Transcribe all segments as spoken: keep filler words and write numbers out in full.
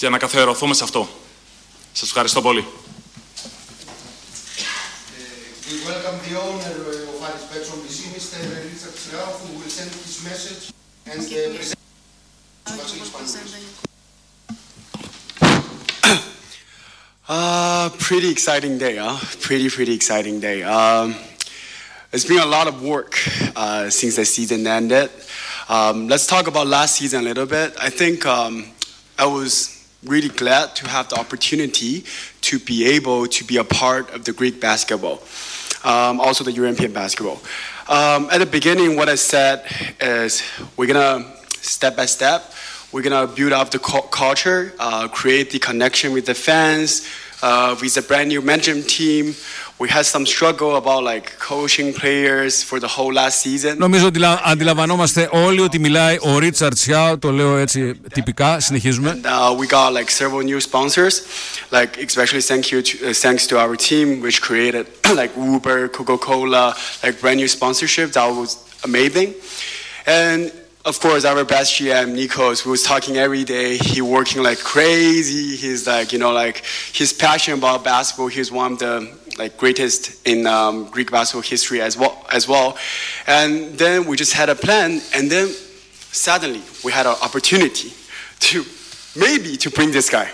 και να καθιερωθούμε σε αυτό. Σας ευχαριστώ πολύ. We welcome the owner of Aris Petron B C, Mister Richard Srao, who will send his message and present Vasilis Panoulis. Uh, pretty exciting day, huh? Pretty, pretty exciting day. Um, it's been a lot of work uh, since the season ended. Um, let's talk about last season a little bit. I think um, I was really glad to have the opportunity to be able to be a part of the Greek basketball, um, also the European basketball. Um, at the beginning, what I said is we're gonna step by step, we're gonna build up the culture, uh, create the connection with the fans, uh, with a brand new management team. We had some struggle about like coaching players for the whole last season. Νομίζω ότι αντιλαμβανόμαστε όλοι ότι μιλάει ο Ρίτσαρντ Σιάου, το λέω έτσι τυπικά, συνεχίζουμε. And, uh, we got like several new sponsors, like especially thank you to, uh, thanks to our team which created like Uber, Coca-Cola, like brand new sponsorship. That was amazing. And of course, our best G M, Nikos, who was talking every day, he working like crazy. He's like, you know, like he's passionate about basketball. He's one of the like greatest in um, Greek basketball history as well. As well, and then we just had a plan, and then suddenly we had an opportunity to maybe to bring this guy.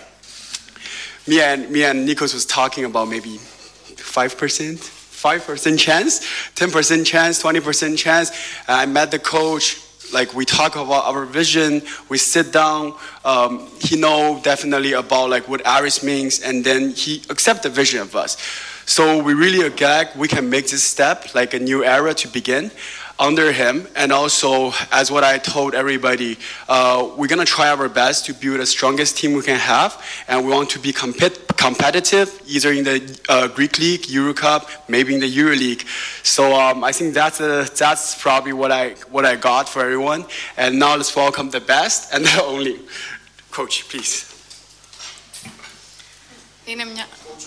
Me and me and Nikos was talking about maybe five percent. five percent chance, ten percent chance, twenty percent chance. I met the coach. Like we talk about our vision, we sit down. Um, he know definitely about like what Aris means, and then he accept the vision of us. So we really are glad we can make this step, like a new era to begin under him. And also, as what I told everybody, uh, we're gonna try our best to build the strongest team we can have, and we want to be compet- competitive, either in the uh, Greek League, Euro Cup, maybe in the Euro League. So um, I think that's a, that's probably what I what I got for everyone. And now let's welcome the best and the only coach, please. Είναι μια...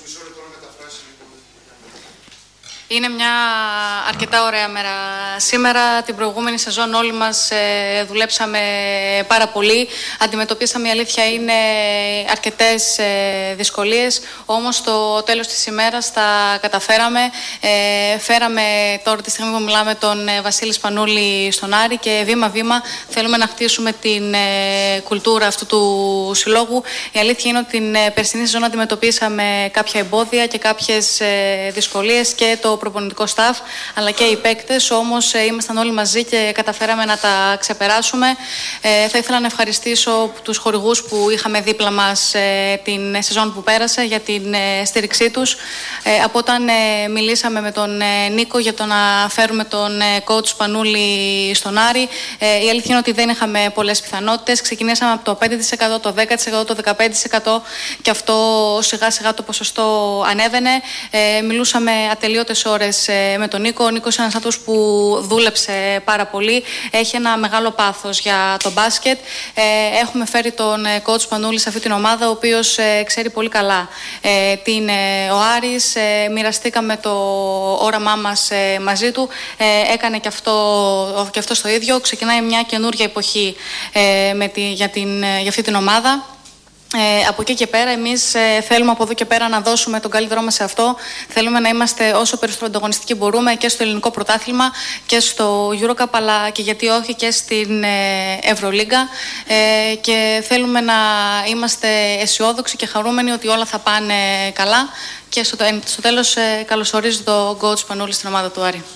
Είναι μια αρκετά ωραία μέρα σήμερα. Την προηγούμενη σεζόν όλοι μας ε, δουλέψαμε πάρα πολύ. Αντιμετωπίσαμε, η αλήθεια είναι, αρκετές ε, δυσκολίες. Όμως στο τέλος της ημέρας τα καταφέραμε. Ε, φέραμε τώρα τη στιγμή που μιλάμε τον ε, Βασίλη Σπανούλη στον Άρη και βήμα-βήμα θέλουμε να χτίσουμε την ε, κουλτούρα αυτού του συλλόγου. Η αλήθεια είναι ότι την ε, περσινή σεζόν αντιμετωπίσαμε κάποια εμπόδια και κάποιες ε, δυσκολίες και το προπονητικό staff αλλά και οι παίκτες, όμως ε, ήμασταν όλοι μαζί και καταφέραμε να τα ξεπεράσουμε. Ε, θα ήθελα να ευχαριστήσω τους χορηγούς που είχαμε δίπλα μας ε, την σεζόν που πέρασε για την ε, στήριξή τους. Ε, από όταν ε, μιλήσαμε με τον ε, Νίκο για το να φέρουμε τον ε, coach Σπανούλη στον Άρη, ε, η αλήθεια είναι ότι δεν είχαμε πολλές πιθανότητες. Ξεκινήσαμε από το πέντε τοις εκατό, το δέκα τοις εκατό, το δεκαπέντε τοις εκατό και αυτό σιγά σιγά το ποσοστό ανέβαινε. Ε, μιλούσαμε ατελείωτες ώρες με τον Νίκο. Ο Νίκος είναι ένας άνθρωπος που δούλεψε πάρα πολύ. Έχει ένα μεγάλο πάθος για το μπάσκετ. Έχουμε φέρει τον coach Σπανούλη σε αυτή την ομάδα, ο οποίος ξέρει πολύ καλά τι είναι ο Άρης. Μοιραστήκαμε το όραμά μας μαζί του. Έκανε και αυτό, και αυτό στο ίδιο. Ξεκινάει μια καινούργια εποχή με τη, για, την, για αυτή την ομάδα. Ε, από εκεί και πέρα, εμείς ε, θέλουμε από εδώ και πέρα να δώσουμε τον καλύτερό μας σε αυτό. Θέλουμε να είμαστε όσο περισσότερο ανταγωνιστικοί μπορούμε και στο ελληνικό πρωτάθλημα και στο Euro Cup, αλλά και γιατί όχι και στην ε, Ευρωλίγκα. Ε, και θέλουμε να είμαστε αισιόδοξοι και χαρούμενοι ότι όλα θα πάνε καλά. Και στο, ε, στο τέλος, ε, καλωσορίζω τον coach Σπανούλη στην ομάδα του Άρη.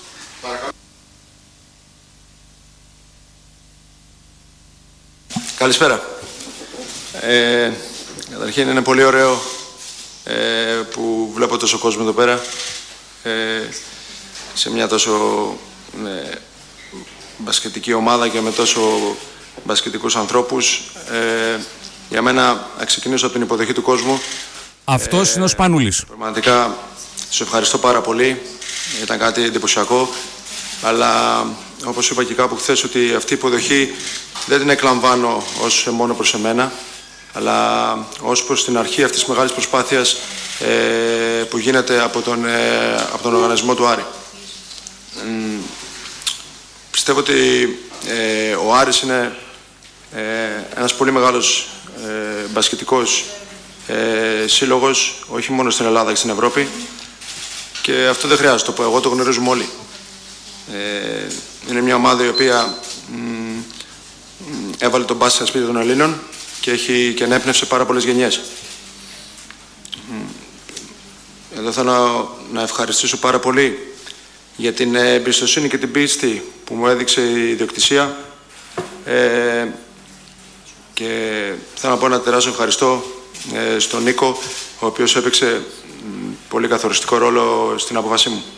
Καλησπέρα. Ε, καταρχήν είναι πολύ ωραίο ε, που βλέπω τόσο κόσμο εδώ πέρα ε, σε μια τόσο ε, μπασκετική ομάδα και με τόσο μπασκετικούς ανθρώπους. Ε, για μένα, να ξεκινήσω από την υποδοχή του κόσμου. Αυτός ε, είναι ο Σπανούλης. Πραγματικά, σου ευχαριστώ πάρα πολύ. Ήταν κάτι εντυπωσιακό. Αλλά, όπως είπα και κάπου χθες, ότι αυτή η υποδοχή δεν την εκλαμβάνω ως μόνο προς εμένα, αλλά ως προς την αρχή αυτής της μεγάλης προσπάθειας ε, που γίνεται από τον, ε, από τον οργανισμό του Άρη. Ε, πιστεύω ότι ε, ο Άρης είναι ε, ένας πολύ μεγάλος ε, μπασκετικός ε, σύλλογος, όχι μόνο στην Ελλάδα και στην Ευρώπη. Και αυτό δεν χρειάζεται το πω, εγώ το γνωρίζουμε όλοι. Ε, είναι μια ομάδα η οποία μ, έβαλε τον μπάσκετ στα σπίτια των Ελλήνων και έχει και ενέπνευσε πάρα πολλές γενιές. Εδώ θέλω να ευχαριστήσω πάρα πολύ για την εμπιστοσύνη και την πίστη που μου έδειξε η ιδιοκτησία ε, και θέλω να πω ένα τεράστιο ευχαριστώ ε, στον Νίκο, ο οποίος έπαιξε πολύ καθοριστικό ρόλο στην απόφασή μου.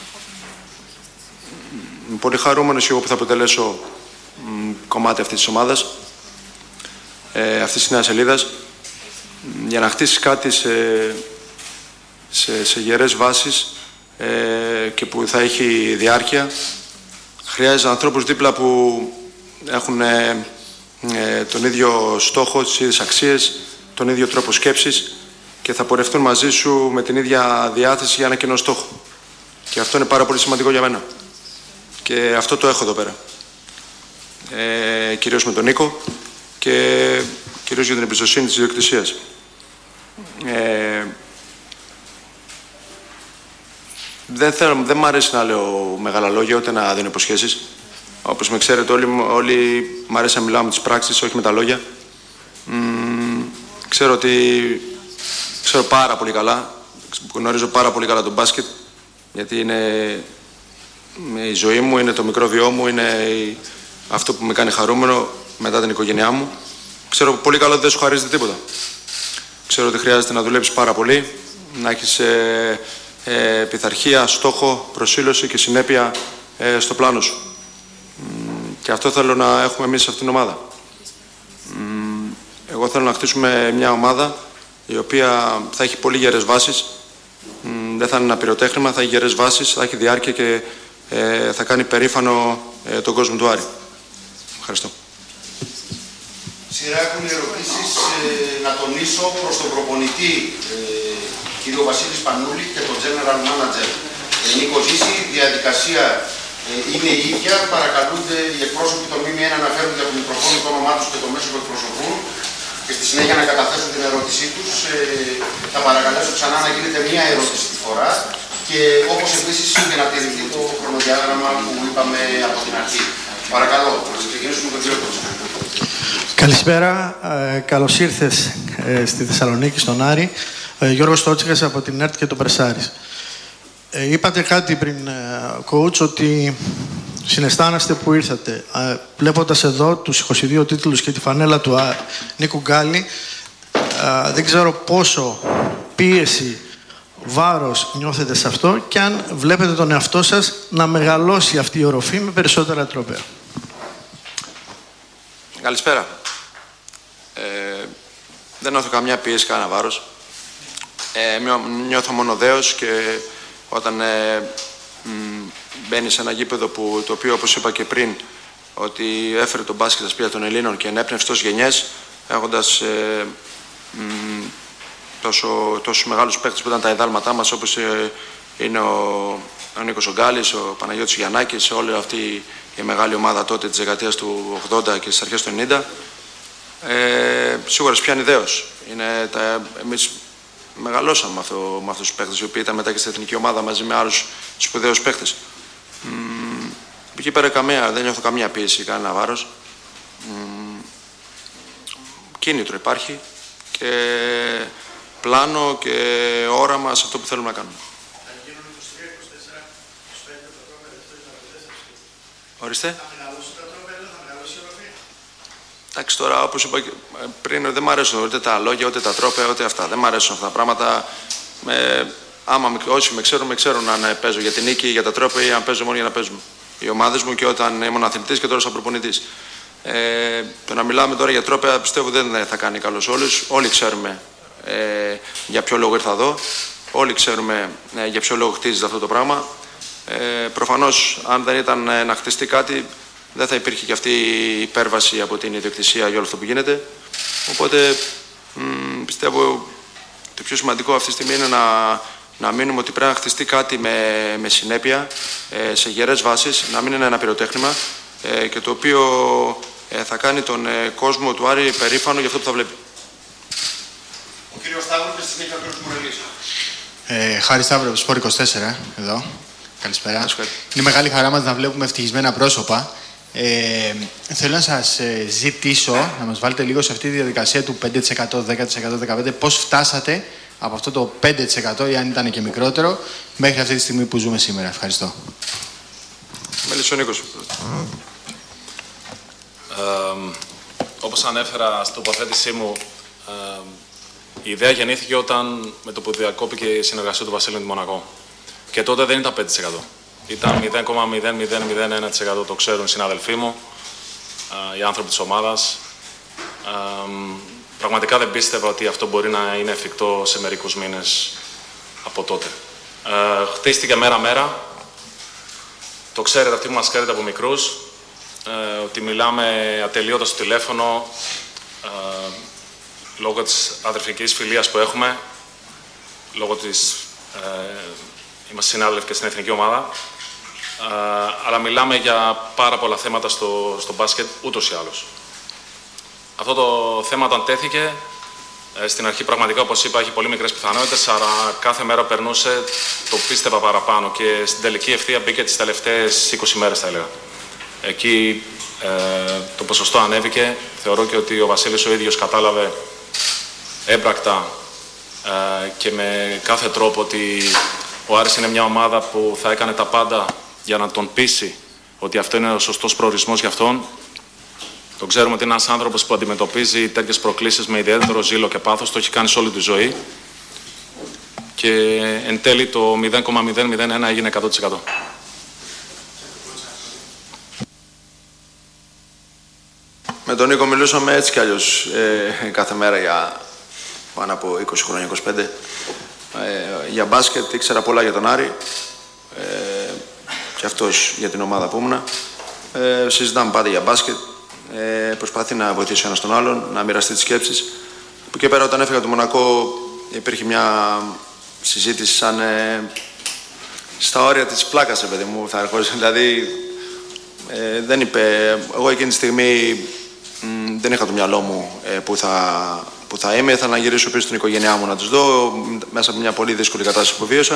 Είμαι πολύ χαρούμενος εγώ που θα αποτελέσω μ, κομμάτι αυτής της ομάδας, ε, αυτής της νέας σελίδας, για να χτίσεις κάτι σε, σε, σε γερές βάσεις ε, και που θα έχει διάρκεια. Χρειάζεται ανθρώπους δίπλα που έχουν ε, ε, τον ίδιο στόχο, τις ίδιες αξίες, τον ίδιο τρόπο σκέψης και θα πορευτούν μαζί σου με την ίδια διάθεση για ένα κοινό στόχο. Και αυτό είναι πάρα πολύ σημαντικό για μένα. Και αυτό το έχω εδώ πέρα. Ε, κυρίως με τον Νίκο και κυρίως για την εμπιστοσύνη της ιδιοκτησίας. Ε, δεν, θέλω, δεν μ' αρέσει να λέω μεγάλα λόγια, ούτε να δίνω υποσχέσεις. Όπως με ξέρετε όλοι, όλοι μ' αρέσει να μιλάω με τις πράξεις, όχι με τα λόγια. Μ, ξέρω ότι ξέρω πάρα πολύ καλά, γνωρίζω πάρα πολύ καλά τον μπάσκετ, γιατί είναι η ζωή μου, είναι το μικρό βιό μου, είναι αυτό που με κάνει χαρούμενο μετά την οικογένειά μου. Ξέρω πολύ καλά ότι δεν σου χαρίζεται τίποτα. Ξέρω ότι χρειάζεται να δουλέψεις πάρα πολύ, να έχεις ε, ε, πειθαρχία, στόχο, προσήλωση και συνέπεια ε, στο πλάνο σου. Και αυτό θέλω να έχουμε εμείς σε αυτήν την ομάδα. Εγώ θέλω να χτίσουμε μια ομάδα η οποία θα έχει πολύ γερές βάσεις, δεν θα είναι ένα πυροτέχνημα, θα έχει γερές βάσεις, θα έχει διάρκεια και ε, θα κάνει περήφανο ε, τον κόσμο του Άρη. Ευχαριστώ. Σειρά έχουν ερωτήσεις ε, να τονίσω προς τον προπονητή ε, κύριο Βασίλη Σπανούλη και τον General Manager ε, Νίκο Ζήση. Η διαδικασία ε, είναι η ίδια. Παρακαλούνται οι εκπρόσωποι των ΜΜΕ να αναφέρουν για το μικροφόνο το όνομά τους και το μέσο που εκπροσωπούν και στη συνέχεια να καταθέσουν την ερώτησή τους. Ε, θα παρακαλέσω ξανά να γίνεται μία ερώτηση τη φορά και όπως επίσης και να τηρηθεί το χρονοδιάγραμμα που είπαμε από την αρχή. Παρακαλώ, να ξεκινήσουμε με τον κύριο Κότσο. Καλησπέρα, ε, καλώς ήρθες ε, στη Θεσσαλονίκη, στον Άρη. Ε, Γιώργος Τότσικας από την ΕΡΤ και τον Πρεσάρης. Ε, είπατε κάτι πριν, ε, coach, ότι συναισθάνεστε που ήρθατε. Ε, βλέποντας εδώ τους είκοσι δύο τίτλους και τη φανέλα του α, Νίκου Γκάλη, ε, δεν ξέρω πόσο πίεση, βάρος νιώθετε σε αυτό και αν βλέπετε τον εαυτό σας να μεγαλώσει αυτή η οροφή με περισσότερα τρόπαια. Καλησπέρα. Ε, δεν νιώθω καμιά πίεση, κανένα βάρος. Ε, νιώθω μόνο δέος και όταν ε, μπαίνει σε ένα γήπεδο που, το οποίο, όπως είπα και πριν, ότι έφερε τον μπάσκετ στα σπίτια των Ελλήνων και ενέπνευσε τόσες γενιές, έχοντας ε, μ, τόσο, τόσο μεγάλους παίκτες που ήταν τα ιδάλματά μας, όπως ε, είναι ο, ο Νίκος Ογκάλης, ο Παναγιώτης Γιαννάκης, όλη αυτή η μεγάλη ομάδα τότε της δεκαετίας του ογδόντα και στις αρχές του ενενήντα. Ε, σίγουρα πιάνει δέος. Είναι τα, εμείς μεγαλώσαμε με, αυτό, με αυτούς τους παίκτες, οι οποίοι ήταν μετά και στην εθνική ομάδα μαζί με άλλους σπουδαίους παίκτες. Μ, εκεί πέρα καμία, δεν νιώθω καμία πίεση, κανένα βάρος. Μ, κίνητρο υπάρχει και πλάνο και όραμα σε αυτό που θέλουμε να κάνουμε. Ορίστε. Θα μεγαλώσει τα τρόπια, θα μεγαλώσει η οροφή. Εντάξει, τώρα όπως είπα πριν, δεν μ' αρέσουν ούτε τα λόγια, ούτε τα τρόπια, ούτε αυτά. Δεν μ' αρέσουν αυτά τα πράγματα. Ε, άμα με, όσοι με ξέρουν, με ξέρουν αν παίζω για την νίκη, για τα τρόπια ή αν παίζω μόνο για να παίζουμε. Οι ομάδες μου και όταν ήμουν αθλητής και τώρα σαν προπονητής. Ε, το να μιλάμε τώρα για τρόπια πιστεύω δεν θα κάνει καλό σε όλους. Όλοι ξέρουμε ε, για ποιο λόγο ήρθα εδώ. Όλοι ξέρουμε ε, για ποιο λόγο χτίζεται αυτό το πράγμα. Ε, προφανώς, αν δεν ήταν ε, να χτιστεί κάτι, δεν θα υπήρχε και αυτή η υπέρβαση από την ιδιοκτησία για όλο αυτό που γίνεται. Οπότε, μ, πιστεύω το πιο σημαντικό αυτή τη στιγμή είναι να, να μείνουμε ότι πρέπει να χτιστεί κάτι με, με συνέπεια, ε, σε γερές βάσεις, να μην είναι ένα πυροτέχνημα ε, και το οποίο ε, θα κάνει τον ε, κόσμο του Άρη περήφανο για αυτό που θα βλέπει. κύριο Σταύρου και στη συνέχεια ο κύριος Μουρελής. Ε, Χάρη Σταύρο, Σπορ είκοσι τέσσερα, εδώ. Καλησπέρα. Είναι μεγάλη χαρά μας να βλέπουμε ευτυχισμένα πρόσωπα. Ε, θέλω να σας ε, ζητήσω να μας βάλετε λίγο σε αυτή τη διαδικασία του πέντε τοις εκατό, δέκα τοις εκατό, δεκαπέντε τοις εκατό. Πώς φτάσατε από αυτό το πέντε τοις εκατό ή αν ήταν και μικρότερο μέχρι αυτή τη στιγμή που ζούμε σήμερα. Ευχαριστώ. Μέλης ο Νίκος. Ε, όπως ανέφερα στην τοποθέτησή μου, ε, η ιδέα γεννήθηκε όταν με το που διακόπηκε η συνεργασία του Βασίλη με τη Μονακό. Και τότε δεν ήταν πέντε τοις εκατό. Ήταν μηδέν κόμμα μηδέν μηδέν μηδέν ένα τοις εκατό, το ξέρουν οι συναδελφοί μου, ε, οι άνθρωποι της ομάδας. Ε, πραγματικά δεν πίστευα ότι αυτό μπορεί να είναι εφικτό σε μερικούς μήνες από τότε. Ε, χτίστηκε μέρα-μέρα. Το ξέρετε αυτοί που μας ξέρετε από μικρούς, ε, ότι μιλάμε ατελείωτα στο τηλέφωνο, ε, λόγω της αδερφικής φιλίας που έχουμε, λόγω της... Ε, είμαστε συνάδελφοι και στην εθνική ομάδα, ε, αλλά μιλάμε για πάρα πολλά θέματα στο, στο μπάσκετ ούτως ή άλλως. Αυτό το θέμα όταν τέθηκε, ε, στην αρχή πραγματικά, όπως είπα, έχει πολύ μικρές πιθανότητες, αλλά κάθε μέρα περνούσε, το πίστευα παραπάνω και στην τελική ευθεία μπήκε τις τελευταίες είκοσι μέρες, θα έλεγα. Εκεί ε, το ποσοστό ανέβηκε. Θεωρώ και ότι ο Βασίλης ο ίδιος κατάλαβε έμπρακτα ε, και με κάθε τρόπο ότι ο Άρης είναι μια ομάδα που θα έκανε τα πάντα για να τον πείσει ότι αυτό είναι ο σωστός προορισμός για αυτόν. Το ξέρουμε ότι είναι ένας άνθρωπος που αντιμετωπίζει τέτοιες προκλήσεις με ιδιαίτερο ζήλο και πάθος, το έχει κάνει σε όλη τη ζωή. Και εν τέλει το μηδέν κόμμα μηδέν μηδέν ένα έγινε εκατό τοις εκατό. Με τον Νίκο μιλούσαμε έτσι κι αλλιώς ε, κάθε μέρα για πάνω από είκοσι χρόνια, είκοσι πέντε. Ε, για μπάσκετ, ήξερα πολλά για τον Άρη ε, και αυτός για την ομάδα που ήμουνα. Ε, συζητάμε πάντα για μπάσκετ. Ε, προσπαθεί να βοηθήσει ο ένας τον άλλον, να μοιραστεί τις σκέψεις. Από εκεί πέρα, όταν έφυγα το Μονακό, υπήρχε μια συζήτηση σαν ε, στα όρια της πλάκας, παιδί μου, θα ερχόσαι. Δηλαδή, ε, δεν είπε. Εγώ εκείνη τη στιγμή μ, δεν είχα το μυαλό μου ε, που, θα, που θα είμαι. Ήθελα να γυρίσω πίσω στην οικογένειά μου να τους δω, μέσα από μια πολύ δύσκολη κατάσταση που βίωσα.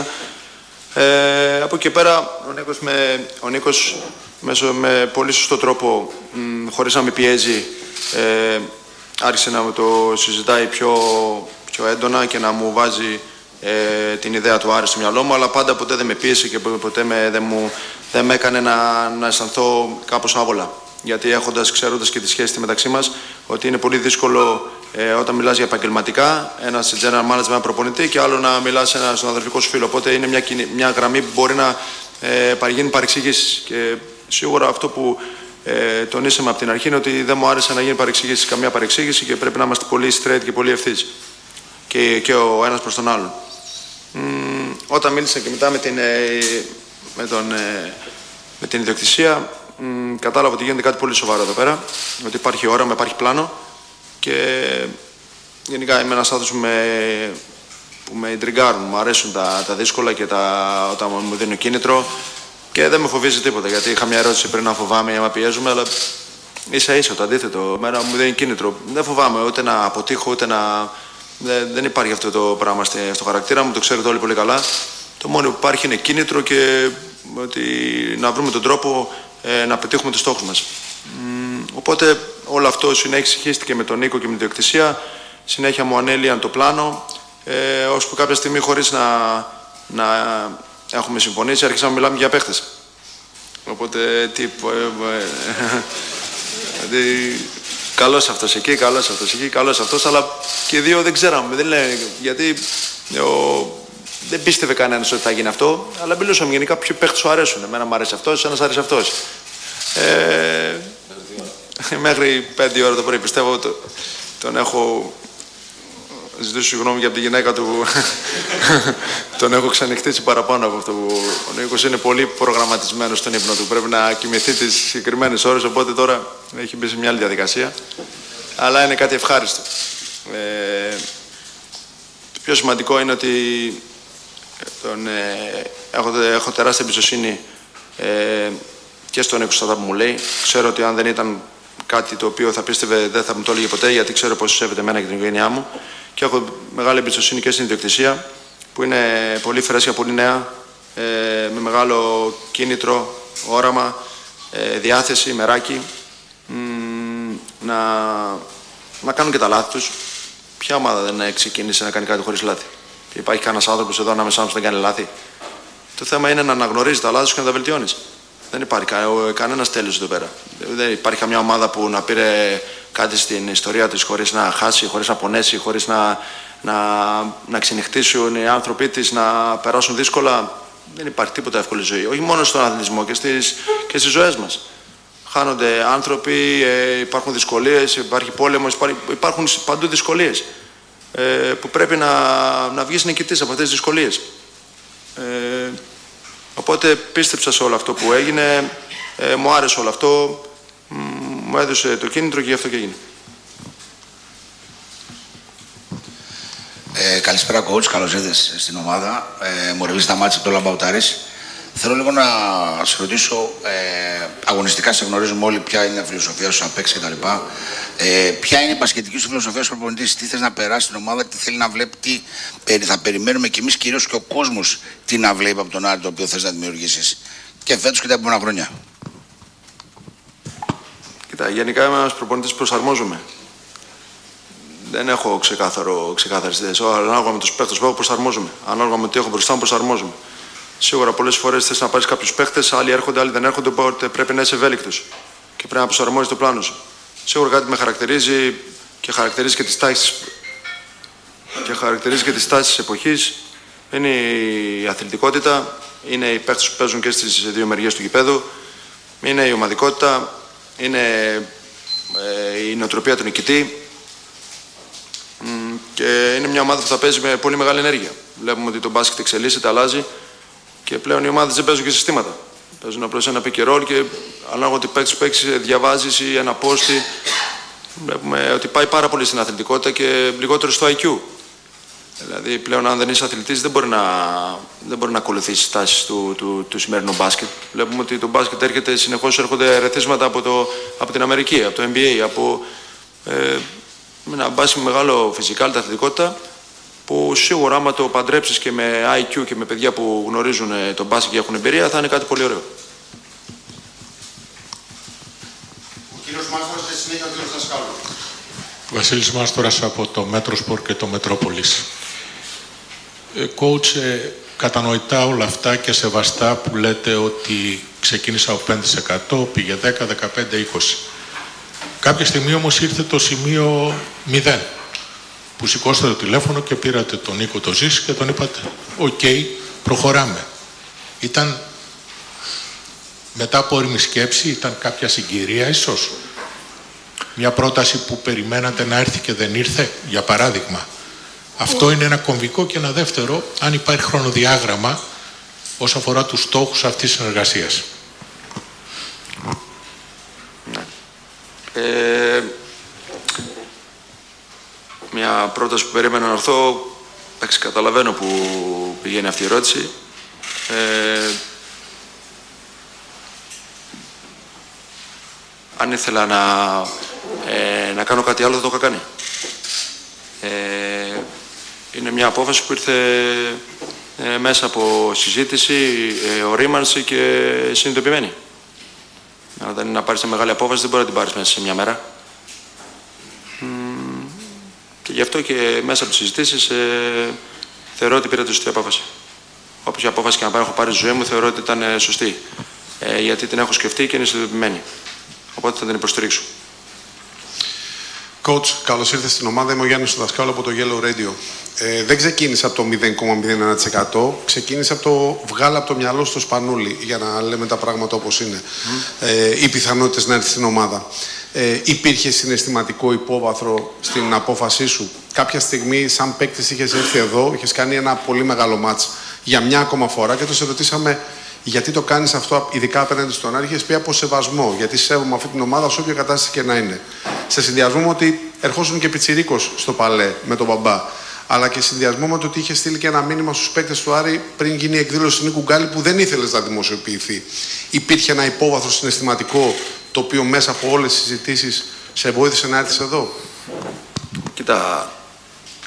Ε, από εκεί πέρα, ο Νίκος, με, ο Νίκος μέσω, με πολύ σωστό τρόπο, μ, χωρίς να με πιέζει, ε, άρχισε να το συζητάει πιο, πιο έντονα και να μου βάζει ε, την ιδέα του Άρη στο μυαλό μου, αλλά πάντα ποτέ δεν με πίεσε και ποτέ με, δεν, μου, δεν με έκανε να, να αισθανθώ κάπως άβολα. Γιατί έχοντας, ξέροντας και τη σχέση μεταξύ μας, ότι είναι πολύ δύσκολο ε, όταν μιλάς για επαγγελματικά, ένας general manager με ένα προπονητή και άλλο να μιλάς σε ένα, στον αδερφικό σου φίλο. Οπότε είναι μια, μια γραμμή που μπορεί να ε, παρηγίνει παρεξηγήσεις. Και σίγουρα αυτό που ε, τονίσαμε από την αρχή είναι ότι δεν μου άρεσε να γίνει παρεξηγήσεις, καμία παρεξήγηση και πρέπει να είμαστε πολύ straight και πολύ ευθύς. Και, και ο ένας προς τον άλλον. Μ, όταν μίλησα και μετά με την, ε, με τον, ε, με την ιδιοκτησία, μ, κατάλαβα ότι γίνεται κάτι πολύ σοβαρό εδώ πέρα, ότι υπάρχει όραμα, υπάρχει πλάνο και γενικά είμαι ένας άνθρωπος που με, που με ιντριγκάρουν, μου αρέσουν τα, τα δύσκολα και τα, όταν μου δίνουν κίνητρο και δεν με φοβίζει τίποτα, γιατί είχα μια ερώτηση πριν να φοβάμαι ή να πιέζουμε, αλλά ίσα ίσα το αντίθετο, μένα μου δίνει κίνητρο. Δεν φοβάμαι ούτε να αποτύχω, ούτε να... Δεν, δεν υπάρχει αυτό το πράγμα στο χαρακτήρα μου, το ξέρετε όλοι πολύ καλά. Το μόνο που υπάρχει είναι κίνητρο και ότι να βρούμε τον τρόπο ε, να πετύχουμε τους στόχους μας. Μ, οπότε όλο αυτό συνεχίστηκε με τον Νίκο και με την ιδιοκτησία. Συνέχεια μου ανέλυαν το πλάνο, ε, ώσπου κάποια στιγμή χωρίς να, να έχουμε συμφωνήσει άρχισαμε να μιλάμε για παίχτες. Οπότε τι... Δηλαδή, καλός αυτός εκεί, καλός αυτός εκεί, καλός αυτός, αλλά και οι δύο δεν ξέραμε, δεν λένε, γιατί ο, δεν πίστευε κανένας ότι θα γίνει αυτό, αλλά μιλούσαμε γενικά ποιοι παίχτες σου αρέσουν. Εμένα μου αρέσει αυτός, ένας αρέσει αυτός. Ε, μέχρι πέντε ώρα το πρωί πιστεύω το, τον έχω ζητήσω συγγνώμη για από τη γυναίκα του, τον έχω ξανοιχτήσει παραπάνω από αυτό που ο Νίκος είναι πολύ προγραμματισμένος στον ύπνο του. Πρέπει να κοιμηθεί τις συγκεκριμένες ώρες, οπότε τώρα έχει μπει σε μια άλλη διαδικασία. Αλλά είναι κάτι ευχάριστο. Ε, το πιο σημαντικό είναι ότι τον, ε, έχω, έχω τεράστια εμπιστοσύνη ε, και στον Νίκο στα που μου λέει. Ξέρω ότι αν δεν ήταν κάτι το οποίο θα πίστευε δεν θα μου το έλεγε ποτέ, γιατί ξέρω πως σέβεται εμένα και την οικογένειά μου. και έχω μεγάλη εμπιστοσύνη και στην ιδιοκτησία, που είναι πολύ φρέσκια, πολύ νέα, ε, με μεγάλο κίνητρο, όραμα, ε, διάθεση, μεράκι, μ, να, να κάνουν και τα λάθη τους. Ποια ομάδα δεν ξεκίνησε να κάνει κάτι χωρίς λάθη? Υπάρχει κανένας άνθρωπος εδώ ανάμεσά μας που δεν κάνει λάθη? Το θέμα είναι να αναγνωρίζει τα λάθη σου και να τα βελτιώνεις. Δεν υπάρχει κα, κανένας τέλειος εδώ πέρα. Δεν υπάρχει καμιά ομάδα που να πήρε κάτι στην ιστορία της χωρίς να χάσει, χωρίς να πονέσει, χωρίς να, να, να ξενυχτήσουν οι άνθρωποι της, να περάσουν δύσκολα. Δεν υπάρχει τίποτα εύκολη ζωή. Όχι μόνο στον αθλητισμό, και στις, και στις ζωές μας. Χάνονται άνθρωποι, ε, υπάρχουν δυσκολίες, υπάρχει πόλεμος, υπάρχουν παντού δυσκολίες. Ε, που πρέπει να, να βγεις νικητής από αυτές τις δυσκολίες. Ε, οπότε πίστεψα σε όλο αυτό που έγινε, ε, μου άρεσε όλο αυτό, μου έδωσε το κίνητρο και γι' αυτό και έγινε. Ε, καλησπέρα coach, καλώς ήρθες στην ομάδα. Ε, μου ρεβίζει τα μάτια από το Λαμπαουτάρης. Θέλω λίγο να σε ρωτήσω, ε, αγωνιστικά σε γνωρίζουμε όλοι ποια είναι η φιλοσοφία σου, απ' έξι κτλ. Ε, ποια είναι η μπασκετική σου φιλοσοφία σου προπονητής, τι θες να περάσει στην ομάδα, τι θέλει να βλέπει, τι ε, θα περιμένουμε κι εμείς κυρίως και ο κόσμος τι να βλέπει από τον Άρη, το οποίο θες να δημιουργήσεις και φέτος και τα επόμενα χρόνια? Κοίτα, γενικά είμαι ένας προπονητής που προσαρμόζομαι. Δεν έχω ξεκάθαρο, ξεκάθαρες ιδέες. Ανάλογα με τους παίχτες που έχω, προσαρμόζομαι. Ανάλογα με τι έχω μπροστά μου, προσαρμόζομαι. Σίγουρα πολλές φορές θες να πάρεις κάποιους παίχτες, άλλοι έρχονται, άλλοι δεν έρχονται, οπότε πρέπει να είσαι ευέλικτος και πρέπει να προσαρμόζεις το πλάνο σου. Σίγουρα κάτι με χαρακτηρίζει και χαρακτηρίζει και τις τάσεις και χαρακτηρίζει και τις τάσεις της εποχής. Είναι η αθλητικότητα, είναι οι παίχτες που παίζουν και στις δύο μεριές του γηπέδου, είναι η ομαδικότητα, είναι ε, η νοοτροπία του νικητή και είναι μια ομάδα που θα παίζει με πολύ μεγάλη ενέργεια. Βλέπουμε ότι το μπάσκετ εξελίσσεται, αλλάζει. Και πλέον οι ομάδες δεν παίζουν και συστήματα. Παίζουν απλώς ένα pick and roll και ανάλογα ότι παίξεις, παίξεις, διαβάζεις ή ένα πόστι. Βλέπουμε ότι πάει πάρα πολύ στην αθλητικότητα και λιγότερο στο άι κιου. Δηλαδή πλέον αν δεν είσαι αθλητής δεν μπορεί να, δεν μπορεί να ακολουθήσει τις τάσεις του, του, του σημερινού μπάσκετ. Βλέπουμε ότι το μπάσκετ έρχεται συνεχώς, έρχονται ερεθίσματα από, το, από την Αμερική, από το N B A, από ε, ένα μπάσκετ με μεγάλο φυσικά, αθλητικότητα, που σίγουρα άμα το παντρέψεις και με άι κιου και με παιδιά που γνωρίζουν τον μπάσκετ και έχουν εμπειρία θα είναι κάτι πολύ ωραίο. Ο κύριος Μάστορας και συνέχεια ο κύριος Δασκάλου. Βασίλης Μάστορας από το Μέτροσπορ και το Μετρόπολης. Ε, coach, ε, κατανοητά όλα αυτά και σεβαστά που λέτε ότι ξεκίνησα από πέντε τοις εκατό, πήγε δέκα, δεκαπέντε, είκοσι. Κάποια στιγμή όμως ήρθε το σημείο μηδέν. Που σηκώσατε το τηλέφωνο και πήρατε τον Νίκο το Ζήση και τον είπατε «Οκ, okay, προχωράμε». Ήταν μετά από όριμη σκέψη, ήταν κάποια συγκυρία ίσως? Μια πρόταση που περιμένατε να έρθει και δεν ήρθε, για παράδειγμα? Αυτό είναι ένα κομβικό. Και ένα δεύτερο, αν υπάρχει χρονοδιάγραμμα όσον αφορά τους στόχους αυτής της συνεργασίας. Ε... Μια πρόταση που περίμενα να έρθω, εντάξει, καταλαβαίνω που πηγαίνει αυτή η ερώτηση. Ε, αν ήθελα να, ε, να κάνω κάτι άλλο θα το είχα κάνει. Ε, είναι μια απόφαση που ήρθε ε, μέσα από συζήτηση, ε, ορίμανση και συνειδητοποιημένη. Αν δεν είναι να πάρεις μια μεγάλη απόφαση δεν μπορεί να την πάρεις μέσα σε μια μέρα. Και γι' αυτό και μέσα από τις συζητήσεις ε, θεωρώ ότι πήρα τη σωστή απόφαση. Όποια η απόφαση και να πάρω, έχω πάρει στη ζωή μου, θεωρώ ότι ήταν ε, σωστή. Ε, γιατί την έχω σκεφτεί και είναι συνειδητοποιημένη. Οπότε θα την υποστηρίξω. Coach, καλώς ήρθες στην ομάδα. Είμαι ο Γιάννης ο Δασκάλου από το Yellow Radio. Ε, δεν ξεκίνησα από το μηδέν κόμμα μηδέν ένα τοις εκατό, ξεκίνησα από το βγάλα από το μυαλό στο σπανούλι, για να λέμε τα πράγματα όπως είναι. Mm. Ε, οι πιθανότητες να έρθει στην ομάδα. Ε, υπήρχε συναισθηματικό υπόβαθρο στην απόφασή σου? Κάποια στιγμή, σαν παίκτης, είχες έρθει εδώ, είχες κάνει ένα πολύ μεγάλο μάτς για μια ακόμα φορά και το σε ρωτήσαμε γιατί το κάνεις αυτό, ειδικά απέναντι στον Άρη. Είχες πει από σεβασμό, γιατί σέβομαι αυτή την ομάδα σε όποια κατάσταση και να είναι. Σε συνδυασμό με ότι ερχόσουν και πιτσιρίκος στο παλέ με τον μπαμπά, αλλά και συνδυασμό με το ότι είχε στείλει και ένα μήνυμα στους παίκτες του Άρη πριν γίνει η εκδήλωση του Νίκου Γκάλη που δεν ήθελες να δημοσιοποιηθεί. Υπήρχε ένα υπόβαθρο συναισθηματικό το οποίο μέσα από όλες τις συζητήσεις σε βοήθησε να έρθεις εδώ? Κοίτα,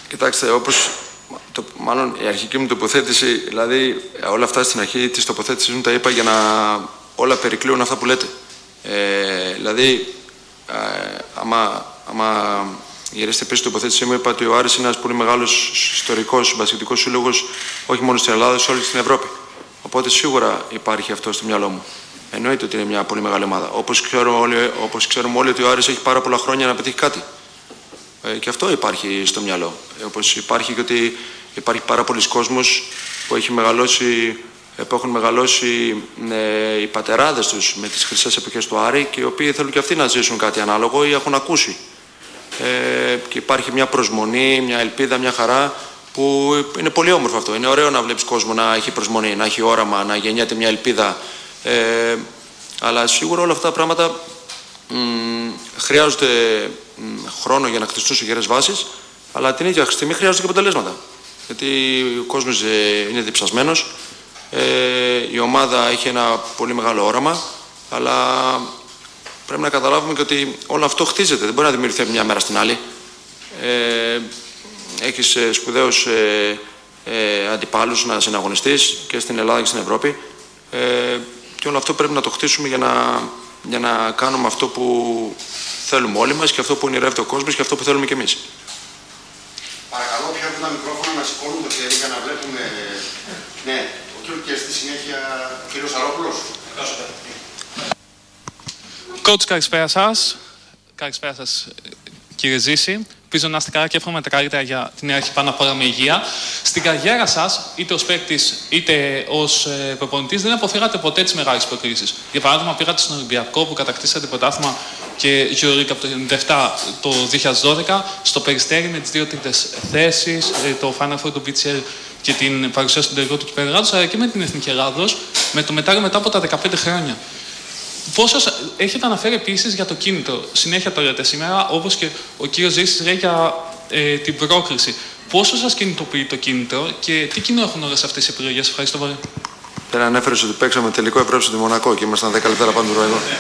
Κοιτάξτε, όπως το, μάλλον η αρχική μου τοποθέτηση, δηλαδή όλα αυτά στην αρχή της τοποθέτησης μου τα είπα για να όλα περικλείουν αυτά που λέτε. Ε, δηλαδή, ε, άμα, άμα γυρίσετε πίσω στην τοποθέτησή μου, είπα ότι ο Άρης είναι ένας πολύ μεγάλος ιστορικός μπασκετικός σύλλογος, όχι μόνο στην Ελλάδα, σε όλη την Ευρώπη. Οπότε σίγουρα υπάρχει αυτό στο μυαλό μου. Εννοείται ότι είναι μια πολύ μεγάλη ομάδα. Όπως ξέρουμε όλοι, όπως ξέρουμε όλοι ότι ο Άρης έχει πάρα πολλά χρόνια να πετύχει κάτι. Ε, και αυτό υπάρχει στο μυαλό. Ε, όπως υπάρχει και ότι υπάρχει πάρα πολλοί κόσμος που, έχει μεγαλώσει, που έχουν μεγαλώσει ε, οι πατεράδες τους με τις χρυσές εποχές του Άρη και οι οποίοι θέλουν και αυτοί να ζήσουν κάτι ανάλογο ή έχουν ακούσει. Ε, και υπάρχει μια προσμονή, μια ελπίδα, μια χαρά που είναι πολύ όμορφο αυτό. Είναι ωραίο να βλέπεις κόσμο να έχει προσμονή, να έχει όραμα, να γεννιέται μια ελπίδα. Ε, αλλά σίγουρα όλα αυτά τα πράγματα μ, χρειάζονται μ, χρόνο για να χτιστούν σε γερές βάσεις, αλλά την ίδια στιγμή χρειάζονται και αποτελέσματα. Γιατί ο κόσμος ε, είναι διψασμένος, ε, η ομάδα έχει ένα πολύ μεγάλο όραμα, αλλά πρέπει να καταλάβουμε και ότι όλο αυτό χτίζεται, δεν μπορεί να δημιουργηθεί από μια μέρα στην άλλη. Ε, έχεις ε, σπουδαίους ε, ε, αντιπάλους να συναγωνιστείς και στην Ελλάδα και στην Ευρώπη. Ε, και όλο αυτό πρέπει να το χτίσουμε για να, για να κάνουμε αυτό που θέλουμε όλοι μας και αυτό που ονειρεύεται ο κόσμος και αυτό που θέλουμε κι εμείς. Παρακαλώ, ποιο από τα μικρόφωνα να σηκώνουν το χέρι για να βλέπουμε. Ναι, ο κύριος και στη συνέχεια ο κύριος Σαρόπουλος. Coach, καλησπέρα σας. Καλησπέρα σας, κύριε Ζήση. Ελπίζω να είστε καλά και εύχομαι τα καλύτερα για την αρχή πάνω απ' όλα με υγεία. Στην καριέρα σας, είτε ως παίκτης είτε ως ε, προπονητής, δεν αποφύγατε ποτέ τις μεγάλες προκρίσεις. Για παράδειγμα, πήγατε στον Ολυμπιακό που κατακτήσατε πρωτάθλημα και Euroleague από το ενενήντα επτά το δύο χιλιάδες δώδεκα, στο Περιστέρι με τις δύο τρίτες θέσεις, ε, το Final Four του μπι τζι ελ και την παρουσία στον τελικό του Κυπέλλου, αλλά και με την Εθνική Ελλάδος, με το μετάλλιο μετά από τα δεκαπέντε χρόνια. Πόσο έχετε αναφέρει επίσης για το κίνητρο, συνέχεια το λέτε σήμερα, όπως και ο κύριος Ζήσης λέει για ε, την πρόκριση. Πόσο σας κινητοποιεί το κίνητρο και τι κοινό έχουν όλες αυτές οι επιλογές? Ευχαριστώ πολύ. Δεν ανέφερες ότι παίξαμε τελικό Ευρώπη στη Μονακό και ήμασταν δέκα λεπτά πάνω του εδώ.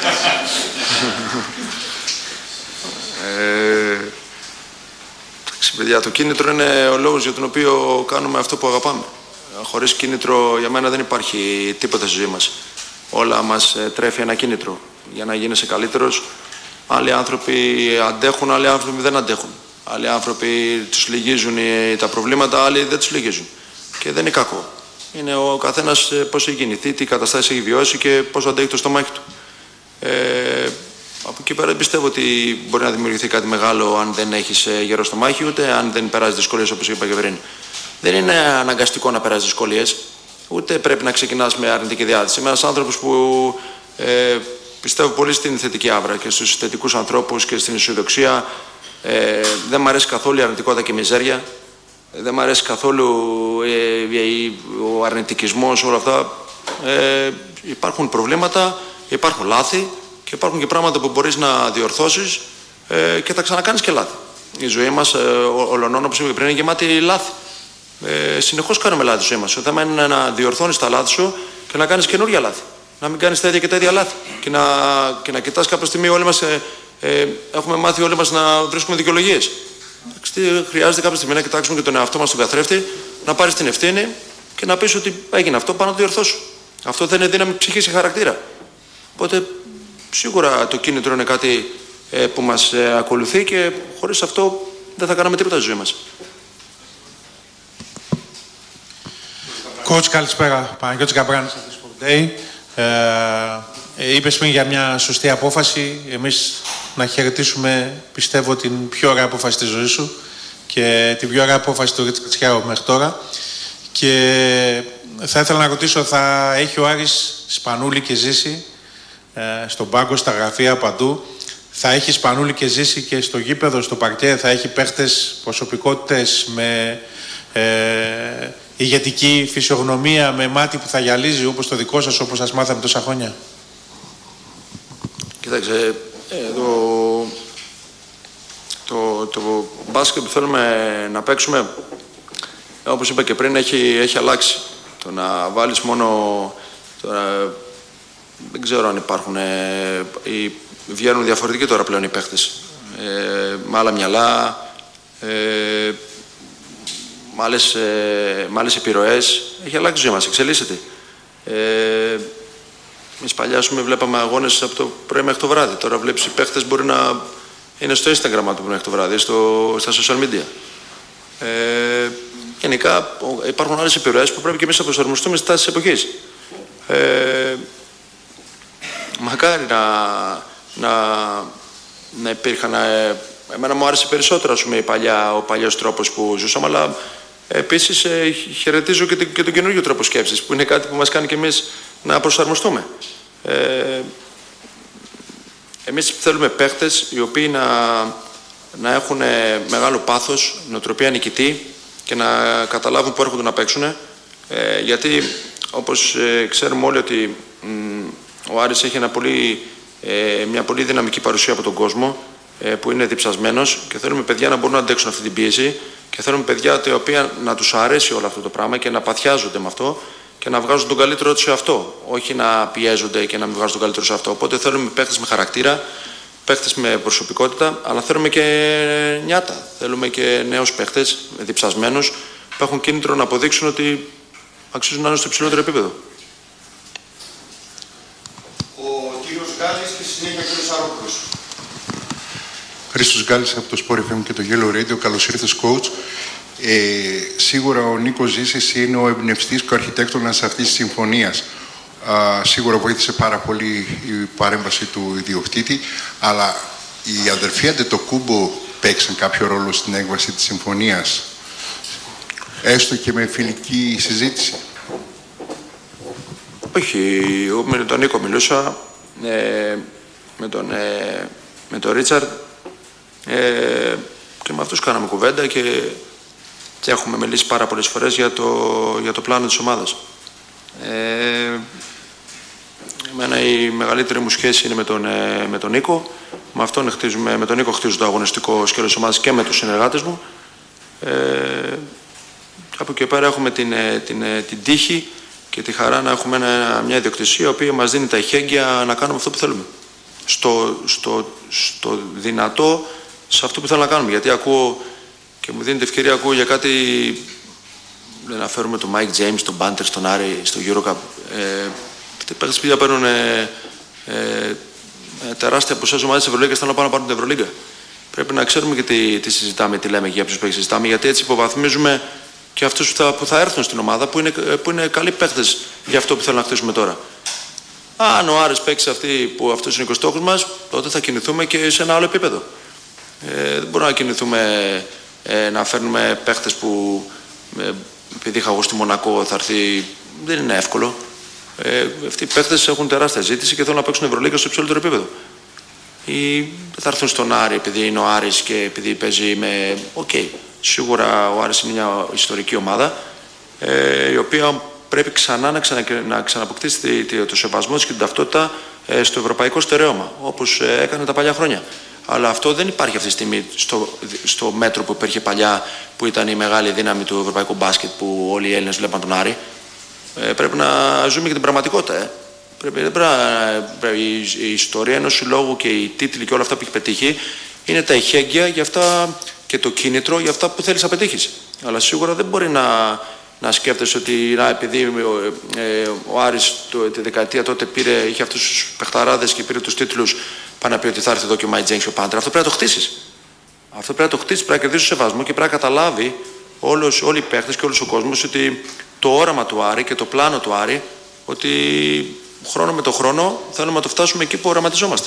ε, παιδιά, το κίνητρο είναι ο λόγος για τον οποίο κάνουμε αυτό που αγαπάμε. Χωρίς κίνητρο για μένα δεν υπάρχει τίποτα στη ζωή μας. Όλα μας τρέφει ένα κίνητρο για να γίνεσαι καλύτερος. Άλλοι άνθρωποι αντέχουν, άλλοι άνθρωποι δεν αντέχουν. Άλλοι άνθρωποι τους λυγίζουν τα προβλήματα, άλλοι δεν τους λυγίζουν. Και δεν είναι κακό. Είναι ο καθένας πώς έχει γεννηθεί, τι καταστάσεις έχει βιώσει και πώς αντέχει το στομάχι του. Ε, από εκεί πέρα πιστεύω ότι μπορεί να δημιουργηθεί κάτι μεγάλο αν δεν έχεις γερό στομάχι, ούτε αν δεν περάσει δυσκολίες όπως είπα και πριν. Δεν είναι αναγκαστικό να περάσει δυσκολίες. Ούτε πρέπει να ξεκινάς με αρνητική διάθεση. Είμαι ένας άνθρωπος που ε, πιστεύω πολύ στην θετική άβρα και στους θετικούς ανθρώπους και στην αισιοδοξία. Ε, δεν μου αρέσει καθόλου η αρνητικότητα και η μιζέρια. Δεν μου αρέσει καθόλου ε, ο αρνητικισμός, όλα αυτά. Ε, υπάρχουν προβλήματα, υπάρχουν λάθη και υπάρχουν και πράγματα που μπορείς να διορθώσεις ε, και θα ξανακάνεις και λάθη. Η ζωή μας, ε, ολονών, όπως είπα πριν, είναι γεμάτη λάθη. Ε, συνεχώς κάνουμε λάθη στη ζωή μας. Το θέμα είναι να διορθώνεις τα λάθη σου και να κάνεις καινούργια λάθη. Να μην κάνεις τα ίδια και τα ίδια λάθη. Και να, και να κοιτάς κάποια στιγμή όλοι μας, ε, ε, έχουμε μάθει όλοι μας να βρίσκουμε δικαιολογίες. Χρειάζεται κάποια στιγμή να κοιτάξουμε και τον εαυτό μας στον καθρέφτη, να πάρεις την ευθύνη και να πεις ότι έγινε αυτό, πάω να το διορθώσω. Αυτό δεν είναι δύναμη ψυχής ή χαρακτήρα. Οπότε σίγουρα το κίνητρο είναι κάτι ε, που μας ε, ακολουθεί και χωρίς αυτό δεν θα κάναμε τίποτα στη ζωή μας. Coach, καλησπέρα. Παναγιώτης Γαμπράνης από το Sport Day. Ε, είπες πριν για μια σωστή απόφαση. Εμείς να χαιρετήσουμε, πιστεύω, την πιο ωραία απόφαση της ζωής σου και την πιο ωραία απόφαση του Ρίτσαρτ Σιάου μέχρι τώρα. Και θα ήθελα να ρωτήσω, θα έχει ο Άρης Σπανούλη και Ζήση ε, στον πάγκο, στα γραφεία, παντού. Θα έχει Σπανούλη και Ζήση και στο γήπεδο, στο παρκέ. Θα έχει παίχτες, προσωπικότητες με ε, ηγετική φυσιογνωμία, με μάτι που θα γυαλίζει όπως το δικό σας, όπως σας μάθαμε τόσα χρόνια. Κοιτάξτε, το, το, το μπάσκετ που θέλουμε να παίξουμε, όπως είπα και πριν, έχει, έχει αλλάξει. Το να βάλεις μόνο... Το να, δεν ξέρω αν υπάρχουν... Ε, οι, βγαίνουν διαφορετικοί τώρα πλέον οι παίχτες. Ε, με άλλα μυαλά. Ε, με άλλες, ε, με άλλες επιρροές. Έχει αλλάξει η ζωή μας, εξελίσσεται. Ε, εμείς παλιά, ας πούμε, βλέπαμε αγώνες από το πρωί μέχρι το βράδυ. Τώρα βλέπεις οι παίχτες μπορεί να είναι στο Instagram από το πρωί μέχρι το βράδυ, στο, στα social media. Ε, γενικά υπάρχουν άλλες επιρροές που πρέπει και εμείς να προσαρμοστούμε στις τάσεις της εποχής. Ε, μακάρι να, να, να υπήρχαν... Ε, εμένα μου άρεσε περισσότερο, ας πούμε, η παλιά, ο παλιός τρόπος που ζούσαμε, αλλά επίσης ε, χαιρετίζω και, και τον καινούργιο τρόπο σκέψης, που είναι κάτι που μας κάνει και εμείς να προσαρμοστούμε. Ε, εμείς θέλουμε παίχτες οι οποίοι να, να έχουν μεγάλο πάθος, νοοτροπία νικητή και να καταλάβουν που έρχονται να παίξουν. Ε, γιατί, όπως ε, ξέρουμε όλοι, ότι μ, ο Άρης έχει ένα πολύ, ε, μια πολύ δυναμική παρουσία από τον κόσμο, ε, που είναι διψασμένος, και θέλουμε παιδιά να μπορούν να αντέξουν αυτή την πίεση, και θέλουμε παιδιά τα οποία να τους αρέσει όλο αυτό το πράγμα και να παθιάζονται με αυτό και να βγάζουν τον καλύτερό τους σε αυτό. Όχι να πιέζονται και να μην βγάζουν τον καλύτερο σε αυτό. Οπότε θέλουμε παίχτες με χαρακτήρα, παίχτες με προσωπικότητα, αλλά θέλουμε και νιάτα. Θέλουμε και νέους παίχτες, διψασμένους, που έχουν κίνητρο να αποδείξουν ότι αξίζουν να είναι στο υψηλότερο επίπεδο. Ο κύριος Γκάλης και στη συνέχεια ο κύριος Αρόπουλος. Χρήστος Γκάλης από το Sport εφ εμ και το Yellow Radio. Καλώς ήρθες, coach. Ε, σίγουρα ο Νίκος Ζήσης είναι ο εμπνευστής και ο αρχιτέκτονας αυτής της συμφωνίας. Α, σίγουρα βοήθησε πάρα πολύ η παρέμβαση του ιδιοκτήτη, αλλά οι αδερφοί Αντετοκούμπο παίξαν κάποιο ρόλο στην έκβαση της συμφωνίας, έστω και με φιλική συζήτηση? Όχι, με τον Νίκο μιλούσα, ε, με τον, ε, με τον Ρίτσαρντ, ε, και με αυτούς κάναμε κουβέντα και, και έχουμε μιλήσει πάρα πολλές φορές για το, για το πλάνο της ομάδας. Ε, εμένα η μεγαλύτερη μου σχέση είναι με τον, ε, με τον Νίκο. Με, αυτόν χτίζουμε, με τον Νίκο χτίζω το αγωνιστικό σκέλος της ομάδας και με τους συνεργάτες μου. Ε, από εκεί πέρα έχουμε την, την, την τύχη και τη χαρά να έχουμε ένα, μια ιδιοκτησία η οποία μας δίνει τα εχέγγυα να κάνουμε αυτό που θέλουμε. Στο, στο, στο δυνατό, σε αυτό που θέλω να κάνουμε. Γιατί ακούω και μου δίνεται ευκαιρία, ακούω για κάτι, να φέρουμε τον Mike James, τον Banter, τον Άρη, στο EuroCup. Ε, αυτοί οι παίκτες που παίρνουν ε, ε, τεράστια ποσά ομάδες της Ευρωλίγκας, θέλουν να πάνε να πάρουν την Ευρωλίγκα. Πρέπει να ξέρουμε και τι, τι συζητάμε, τι λέμε και για ποιους παίκτες συζητάμε, γιατί έτσι υποβαθμίζουμε και αυτούς που θα, που θα έρθουν στην ομάδα, που είναι, που είναι καλοί παίκτες για αυτό που θέλουμε να χτίσουμε τώρα. Αν ο Άρης παίξει αυτή που αυτός είναι ο στόχος μας, τότε θα κινηθούμε και σε ένα άλλο επίπεδο. Ε, δεν μπορούμε να κινηθούμε ε, να φέρνουμε παίχτες που ε, επειδή είχα εγώ στη Μονακό θα έρθει. Δεν είναι εύκολο. Ε, αυτοί οι παίχτες έχουν τεράστια ζήτηση και θέλουν να παίξουν Ευρωλίγκα στο υψηλότερο επίπεδο. Ή δεν θα έρθουν στον Άρη επειδή είναι ο Άρης και επειδή παίζει με. Οκ. Okay. Σίγουρα ο Άρης είναι μια ιστορική ομάδα, ε, η οποία πρέπει ξανά να, ξανα, να ξαναποκτήσει το σεβασμό της και την ταυτότητα ε, στο ευρωπαϊκό στερέωμα, όπως ε, έκανε τα παλιά χρόνια. Αλλά αυτό δεν υπάρχει αυτή τη στιγμή στο, στο μέτρο που υπήρχε παλιά, που ήταν η μεγάλη δύναμη του ευρωπαϊκού μπάσκετ, που όλοι οι Έλληνες βλέπαν τον Άρη. Ε, πρέπει να ζούμε και την πραγματικότητα. Ε. Πρέπει, πρέπει να, πρέπει, η, η ιστορία ενός συλλόγου και οι τίτλοι και όλα αυτά που έχει πετύχει είναι τα εχέγγυα για αυτά και το κίνητρο για αυτά που θέλεις να πετύχεις. Αλλά σίγουρα δεν μπορεί να, να σκέφτεσαι ότι να, επειδή ε, ο Άρης το, τη δεκαετία τότε πήρε, είχε αυτούς τους παιχταράδες και πήρε τους τίτλους, πάει να πει ότι θα έρθει εδώ και ο Mike James και ο Πάντρε. Αυτό πρέπει να το χτίσεις. Αυτό πρέπει να το χτίσεις, πρέπει να κερδίσεις σεβασμό και πρέπει να καταλάβει όλος, όλοι οι παίχτες και όλος ο κόσμος ότι το όραμα του Άρη και το πλάνο του Άρη, ότι χρόνο με το χρόνο θέλουμε να το φτάσουμε εκεί που οραματιζόμαστε.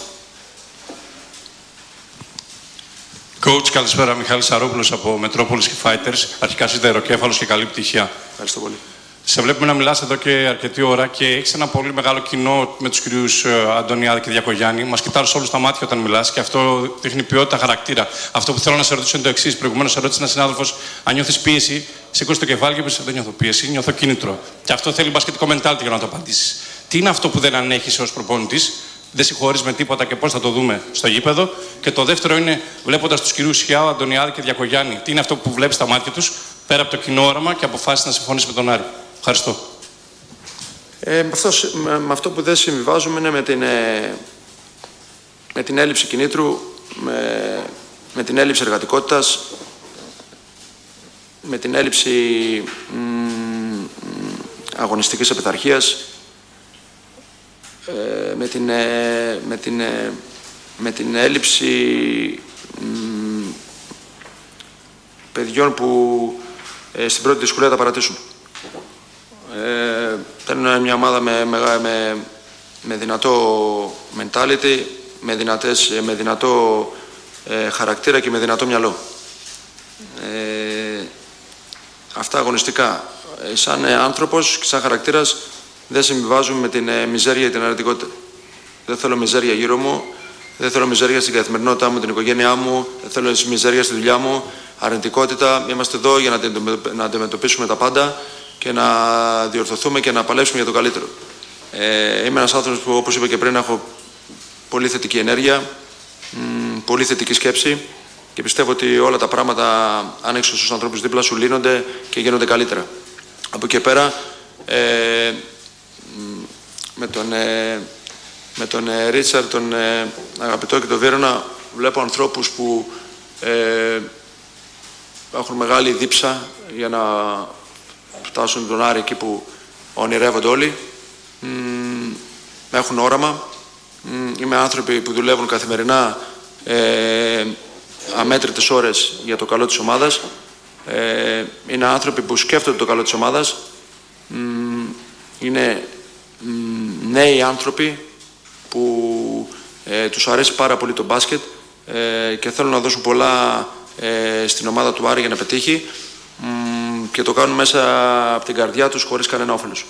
Coach, καλησπέρα. Μιχάλης Αρόπουλος από Μετρόπολης και Fighters. Αρχικά είσαι αεροκέφαλος και καλή επιτυχία. Ευχαριστώ πολύ. Σε βλέπουμε να μιλάς εδώ και αρκετή ώρα και έχεις ένα πολύ μεγάλο κοινό με τους κυρίους Αντωνιάδη και Διακογιάννη. Μας κοιτάς όλους στα μάτια όταν μιλάς και αυτό δείχνει ποιότητα χαρακτήρα. Αυτό που θέλω να σε ρωτήσω είναι το εξής. Προηγουμένως ρώτησε ένα συνάδελφος αν νιώθεις πίεση. Σήκωσε το κεφάλι και είπες: δεν νιώθω πίεση, νιώθω κίνητρο. Και αυτό θέλει μπασκετικό mentality για να το απαντήσεις. Τι είναι αυτό που δεν ανέχεις ως προπονητής? Δεν συγχωρείς με τίποτα και πώς θα το δούμε στο γήπεδο? Και το δεύτερο είναι, βλέποντας τους κυρίους Χιάου, Αντωνιάδη και Διακογιάννη, τι είναι αυτό που βλέπεις στα μάτια τους πέρα από το κοινό όραμα και αποφάσισες να συμφωνήσεις με τον Άρη? Ευχαριστώ. Ε, με, αυτό, με, με αυτό που δεν συμβιβάζουμε είναι με την, ε, με την έλλειψη κινήτρου, με, με την έλλειψη εργατικότητας. με την έλλειψη μ, αγωνιστικής επιθαρχίας, ε, με, την, ε, με, την, ε, με την έλλειψη μ, παιδιών που ε, στην πρώτη δυσκολία τα παρατήσουν. Ε, ήταν μια ομάδα με, με, με, με δυνατό mentality, με, δυνατές, με δυνατό ε, χαρακτήρα και με δυνατό μυαλό. Ε, αυτά αγωνιστικά. Ε, σαν ε, άνθρωπος και σαν χαρακτήρας δεν συμβιβάζουν με την ε, μιζέρια και την αρνητικότητα. Δεν θέλω μιζέρια γύρω μου, δεν θέλω μιζέρια στην καθημερινότητά μου, την οικογένειά μου, δεν θέλω μιζέρια στη δουλειά μου, αρνητικότητα. Είμαστε εδώ για να αντιμετωπίσουμε τα πάντα και να διορθωθούμε και να παλέψουμε για το καλύτερο. Ε, είμαι ένας άνθρωπος που, όπως είπα και πριν, έχω πολύ θετική ενέργεια, μ, πολύ θετική σκέψη και πιστεύω ότι όλα τα πράγματα, αν έχεις στους ανθρώπους δίπλα σου, λύνονται και γίνονται καλύτερα. Από εκεί πέρα, ε, με τον, ε, με τον ε, Ρίτσαρντ, τον ε, αγαπητό και τον Βίρονα, βλέπω ανθρώπους που ε, έχουν μεγάλη δίψα για να φτάσουν τον Άρη εκεί που ονειρεύονται όλοι. Μ, έχουν όραμα. Μ, είμαι άνθρωποι που δουλεύουν καθημερινά ε, αμέτρητες ώρες για το καλό της ομάδας. Ε, είναι άνθρωποι που σκέφτονται το καλό της ομάδας. Μ, είναι μ, νέοι άνθρωποι που ε, τους αρέσει πάρα πολύ το μπάσκετ ε, και θέλουν να δώσουν πολλά ε, στην ομάδα του Άρη για να πετύχει μ, και το κάνουν μέσα από την καρδιά τους χωρίς κανένα όφελος.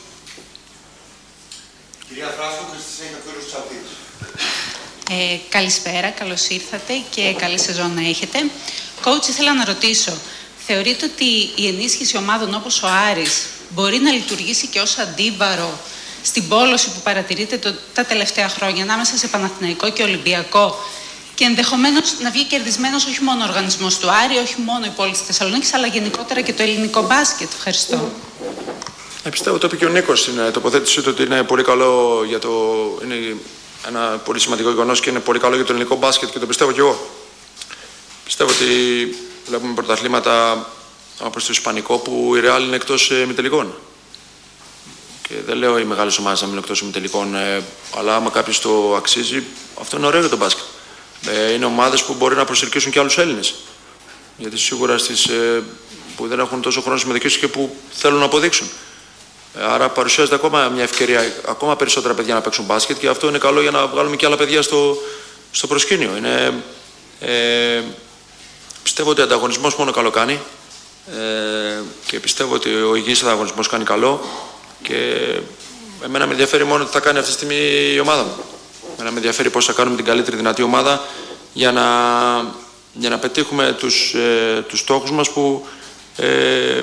Κυρία Φράσκο, και στη συνέχεια ο κύριος Τσαλτίδης. Ε, καλησπέρα, καλώς ήρθατε και καλή σεζόν να έχετε. Coach, ήθελα να ρωτήσω, θεωρείτε ότι η ενίσχυση ομάδων όπως ο Άρης μπορεί να λειτουργήσει και ως αντίβαρο στην πόλωση που παρατηρείται το, τα τελευταία χρόνια ανάμεσα σε Παναθηναϊκό και Ολυμπιακό και ενδεχομένως να βγει κερδισμένος όχι μόνο ο οργανισμός του Άρη, όχι μόνο η πόλη της Θεσσαλονίκης, αλλά γενικότερα και το ελληνικό μπάσκετ? Ευχαριστώ. Ε, πιστεύω, το είπε και ο Νίκος στην τοποθέτησή του, ότι είναι πολύ καλό για το... είναι ένα πολύ σημαντικό γεγονός και είναι πολύ καλό για το ελληνικό μπάσκετ και το πιστεύω κι εγώ. Πιστεύω ότι βλέπουμε πρωταθλήματα όπως το Ισπανικό που η Ρεάλ είναι εκτός ε, ημιτελικών. Και δεν λέω οι μεγάλες ομάδες να μείνουν εκτός ημιτελικών, ε, αλλά άμα κάποιος το αξίζει, αυτό είναι ωραίο για το μπάσκετ. Ε, είναι ομάδες που μπορεί να προσελκύσουν και άλλους Έλληνες. Γιατί σίγουρα στις, ε, που δεν έχουν τόσο χρόνο συμμετοχής και που θέλουν να αποδείξουν. Ε, άρα παρουσιάζεται ακόμα μια ευκαιρία, ακόμα περισσότερα παιδιά να παίξουν μπάσκετ και αυτό είναι καλό για να βγάλουμε και άλλα παιδιά στο, στο προσκήνιο. Είναι, ε, πιστεύω ότι ο ανταγωνισμός μόνο καλό κάνει ε, και πιστεύω ότι ο υγιής ανταγωνισμός κάνει καλό και εμένα με ενδιαφέρει μόνο τι θα κάνει αυτή τη στιγμή η ομάδα μου. Εμένα με ενδιαφέρει πώς θα κάνουμε την καλύτερη δυνατή ομάδα για να, για να πετύχουμε τους, ε, τους στόχους μας που ε,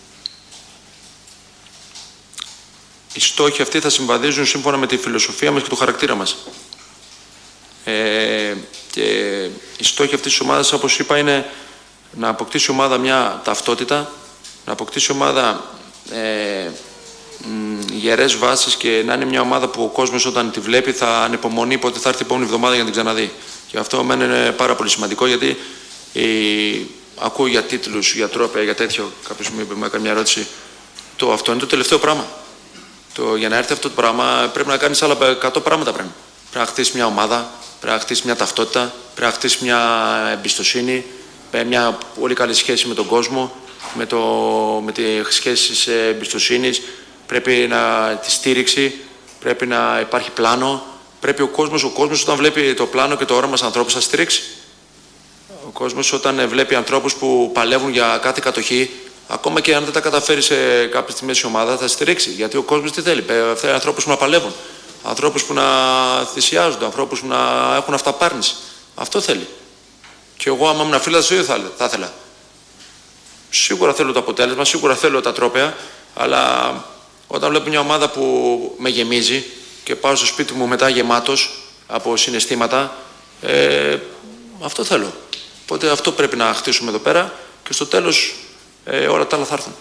οι στόχοι αυτοί θα συμβαδίζουν σύμφωνα με τη φιλοσοφία μας και το χαρακτήρα μας. Ε, και οι στόχοι αυτής της ομάδας, όπως είπα, είναι να αποκτήσει η ομάδα μια ταυτότητα, να αποκτήσει η ομάδα ε, μ, γερές βάσεις και να είναι μια ομάδα που ο κόσμος όταν τη βλέπει θα ανυπομονεί πότε θα έρθει η επόμενη εβδομάδα για να την ξαναδεί. Και αυτό εμένα είναι πάρα πολύ σημαντικό, γιατί ε, ακούω για τίτλους, για τρόπια, για τέτοιο. Κάποιος μου είπε, μου έκανε μια ερώτηση. Το, αυτό είναι το τελευταίο πράγμα. Το, για να έρθει αυτό το πράγμα πρέπει να κάνεις άλλα εκατό πράγματα. Πρέπει, πρέπει να χτίσεις μια ομάδα, πρέπει να χτίσεις μια ταυτότητα, πρέπει να χτίσεις μια εμπιστοσύνη, μια πολύ καλή σχέση με τον κόσμο, με, το, με τη σχέση της εμπιστοσύνης, πρέπει να τη στήριξη, πρέπει να υπάρχει πλάνο. Πρέπει ο κόσμος, ο κόσμος όταν βλέπει το πλάνο και το όραμα στους ανθρώπους θα στηρίξει. Ο κόσμος όταν βλέπει ανθρώπους που παλεύουν για κάθε κατοχή, ακόμα και αν δεν τα καταφέρει σε κάποια στιγμή η ομάδα, θα στηρίξει. Γιατί ο κόσμος τι θέλει? Θέλει ανθρώπους που να παλεύουν, ανθρώπους που να θυσιάζονται, ανθρώπους που να έχουν αυταπάρνηση. Αυτό θέλει. Και εγώ, άμα ήμουν φίλος, δεν θα, θα ήθελα. Σίγουρα θέλω το αποτέλεσμα, σίγουρα θέλω τα τρόπαια, αλλά όταν βλέπω μια ομάδα που με γεμίζει και πάω στο σπίτι μου μετά γεμάτος από συναισθήματα, ε, αυτό θέλω. Οπότε αυτό πρέπει να χτίσουμε εδώ πέρα και στο τέλος ε, όλα τα άλλα θα έρθουν.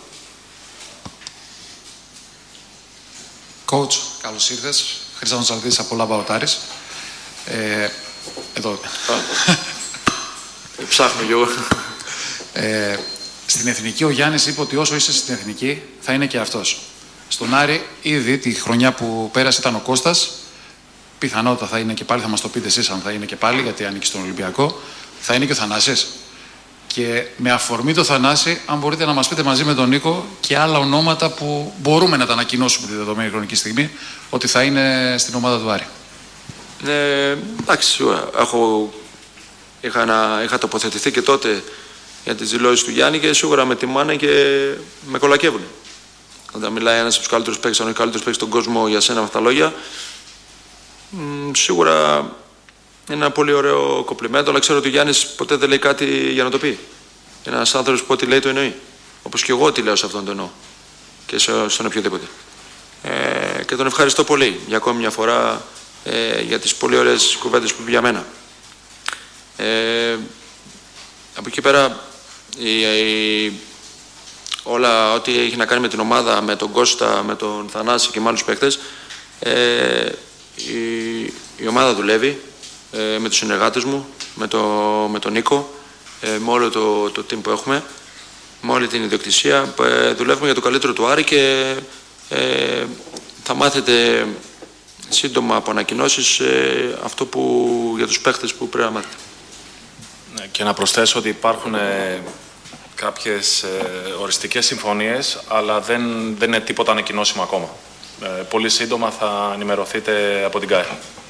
Coach, καλώς ήρθες. Χρήστος Τσαλτίδης από Λάμπα Οτάρης. Ε, εδώ. Ψάχνω κι εγώ. Ε, Στην Εθνική ο Γιάννης είπε ότι όσο είσαι στην Εθνική θα είναι και αυτός. Στον Άρη ήδη τη χρονιά που πέρασε ήταν ο Κώστας. Πιθανότατα θα είναι και πάλι, θα μας το πείτε εσείς αν θα είναι και πάλι, γιατί ανήκει στον Ολυμπιακό. Θα είναι και ο Θανάσης. Και με αφορμή το Θανάση, αν μπορείτε να μας πείτε μαζί με τον Νίκο και άλλα ονόματα που μπορούμε να τα ανακοινώσουμε τη δεδομένη χρονική στιγμή ότι θα είναι στην ομάδα του Άρη. Ε, εντάξει, έχω, είχα, να, είχα τοποθετηθεί και τότε για τις δηλώσεις του Γιάννη και σίγουρα με τιμάνε και με κολακεύουν. Όταν μιλάει ένας από τους καλύτερους παίκτες, αν όχι καλύτερος παίκτης στον κόσμο για σένα με αυτά τα λόγια, μ, σίγουρα είναι ένα πολύ ωραίο κομπλιμέντο, αλλά ξέρω ότι ο Γιάννης ποτέ δεν λέει κάτι για να το πει. Είναι ένας άνθρωπος που ό,τι λέει το εννοεί. Όπως και εγώ ό,τι λέω σε αυτόν το εννοώ. Και σε, στον οποιοδήποτε. Ε, και τον ευχαριστώ πολύ για ακόμη μια φορά ε, για τις πολύ ωραίες κουβέντες που είπε για μένα. Ε, από εκεί πέρα, η, η, όλα ό,τι έχει να κάνει με την ομάδα, με τον Κώστα, με τον Θανάση και με άλλους παίκτες, ε, η, η ομάδα δουλεύει. Ε, με τους συνεργάτες μου, με, το, με τον Νίκο, ε, με όλο το, το team που έχουμε, με όλη την ιδιοκτησία. Ε, δουλεύουμε για το καλύτερο του Άρη και ε, θα μάθετε σύντομα από ανακοινώσεις ε, αυτό που, για τους παίχτες που πρέπει να μάθετε. Ναι, και να προσθέσω ότι υπάρχουν ε, κάποιες ε, οριστικές συμφωνίες, αλλά δεν, δεν είναι τίποτα ανακοινώσιμο ακόμα. Ε, πολύ σύντομα θα ενημερωθείτε από την ΚΑΕ.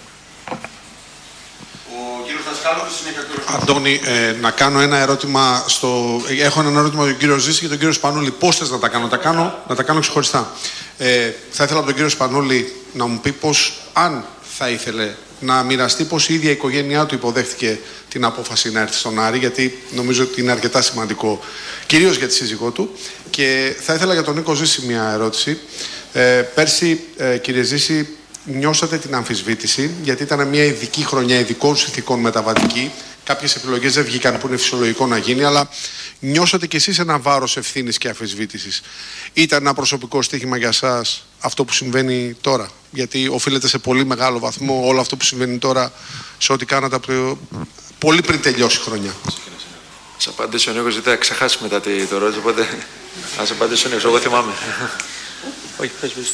Αντώνη, ε, να κάνω ένα ερώτημα στο... Έχω ένα ερώτημα για τον κύριο Ζήση και τον κύριο Σπανούλη. Πώς θες να τα κάνω, τα κάνω, να τα κάνω ξεχωριστά. Ε, θα ήθελα από τον κύριο Σπανούλη να μου πει πώς, αν θα ήθελε να μοιραστεί πώς η ίδια η οικογένειά του υποδέχτηκε την απόφαση να έρθει στον Άρη, γιατί νομίζω ότι είναι αρκετά σημαντικό, κυρίως για τη σύζυγό του. Και θα ήθελα για τον Νίκο Ζήση μια ερώτηση. Ε, πέρσι, ε, κύριε Ζήση, νιώσατε την αμφισβήτηση, γιατί ήταν μια ειδική χρονιά, ειδικών συνθηκών μεταβατική. Κάποιες επιλογές δεν βγήκαν που είναι φυσιολογικό να γίνει, αλλά νιώσατε κι εσείς ένα βάρος ευθύνης και αμφισβήτησης. Ήταν ένα προσωπικό στοίχημα για σας αυτό που συμβαίνει τώρα? Γιατί οφείλεται σε πολύ μεγάλο βαθμό όλο αυτό που συμβαίνει τώρα σε ό,τι κάνατε από το... πολύ πριν τελειώσει η χρονιά. Ας απαντήσω ο Νίκος, γιατί θα ξεχάσει μετά το ρόλο, οπότε ας απαντήσω ο Νίκος, εγώ θυμάμαι. Όχι, πες, πες.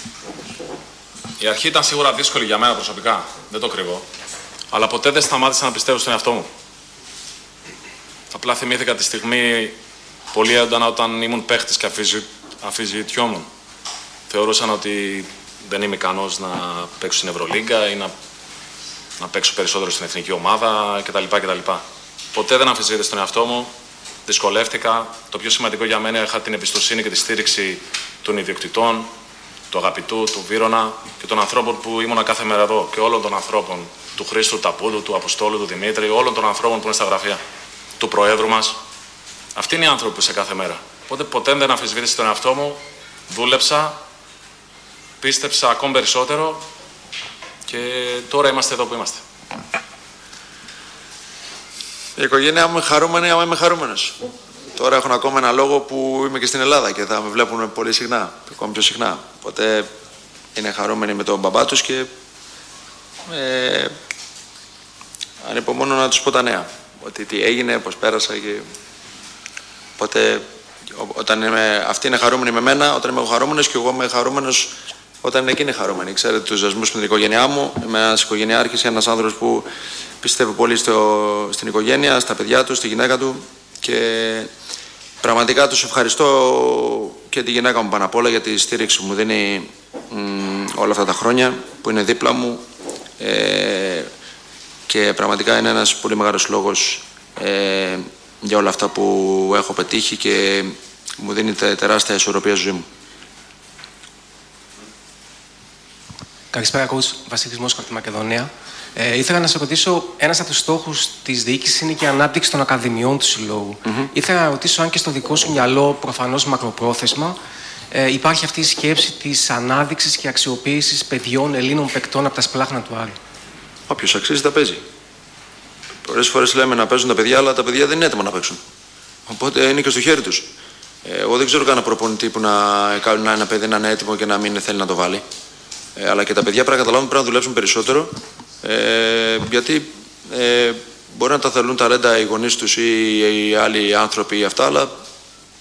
Η αρχή ήταν σίγουρα δύσκολη για μένα προσωπικά, δεν το κρύβω. Αλλά ποτέ δεν σταμάτησα να πιστεύω στον εαυτό μου. Απλά θυμήθηκα τη στιγμή πολύ έντονα όταν ήμουν παίχτης και αμφισβητιόμουν. Θεωρούσαν ότι δεν είμαι ικανός να παίξω στην Ευρωλίγκα ή να, να παίξω περισσότερο στην εθνική ομάδα κτλ. κτλ. Ποτέ δεν αμφισβήτησα στον εαυτό μου. Δυσκολεύτηκα. Το πιο σημαντικό για μένα, είχα την εμπιστοσύνη και τη στήριξη των ιδιοκτητών, του Αγαπητού, του Βύρωνα και των ανθρώπων που ήμουνα κάθε μέρα εδώ. Και όλων των ανθρώπων, του Χρήστου, του Ταπούδου, του Αποστόλου, του Δημήτρη, όλων των ανθρώπων που είναι στα γραφεία, του Προέδρου μας. Αυτοί είναι οι άνθρωποι που σε κάθε μέρα. Οπότε ποτέ δεν αμφισβήτησα τον εαυτό μου. Δούλεψα, πίστεψα ακόμη περισσότερο και τώρα είμαστε εδώ που είμαστε. Η οικογένειά μου είναι χαρούμενη, άμα είμαι χαρούμενος. Τώρα έχω ακόμα ένα λόγο που είμαι και στην Ελλάδα και θα με βλέπουν πολύ συχνά, ακόμη πιο συχνά. Οπότε είναι χαρούμενοι με τον μπαμπά τους και ε, ανυπομονώ να τους πω τα νέα. Ότι τι έγινε, πώς πέρασα και... Οπότε όταν είμαι, αυτοί είναι χαρούμενοι με μένα, όταν είμαι εγώ χαρούμενος και εγώ είμαι χαρούμενος όταν είναι εκείνοι χαρούμενοι. Ξέρετε τους δεσμούς με την οικογένειά μου. Είμαι ένας οικογενειάρχης, ένας άνθρωπος που πιστεύει πολύ στο, στην οικογένεια, στα παιδιά του, στη γυναίκα του και πραγματικά τους ευχαριστώ και τη γυναίκα μου πάνω απ' όλα για τη στήριξη που μου δίνει μ, όλα αυτά τα χρόνια που είναι δίπλα μου ε, και πραγματικά είναι ένας πολύ μεγάλος λόγος ε, για όλα αυτά που έχω πετύχει και μου δίνει τεράστια ισορροπία στη ζωή μου. Καλησπέρα, coach. Βασίλης Μόσχο από τη Μακεδονία. Ε, ήθελα να σε ρωτήσω, ένας από τους στόχους της διοίκησης είναι και η ανάπτυξη των ακαδημιών του συλλόγου. Mm-hmm. Ήθελα να ρωτήσω αν και στο δικό σου μυαλό, προφανώς μακροπρόθεσμα, ε, υπάρχει αυτή η σκέψη της ανάδειξης και αξιοποίησης παιδιών Ελλήνων παικτών από τα σπλάχνα του Άρη. Όποιος αξίζει τα παίζει. Πολλές φορές λέμε να παίζουν τα παιδιά, αλλά τα παιδιά δεν είναι έτοιμα να παίξουν. Οπότε είναι και στο χέρι τους. Ε, εγώ δεν ξέρω κανένα προπονητή που να κάνει ένα παιδί να είναι έτοιμο και να μην θέλει να το βάλει. Ε, αλλά και τα παιδιά πρέπει να καταλάβουν πρέπει να δουλέψουν περισσότερο. Ε, γιατί ε, μπορεί να τα θέλουν ταλέντα οι γονείς τους ή οι άλλοι άνθρωποι ή αυτά, αλλά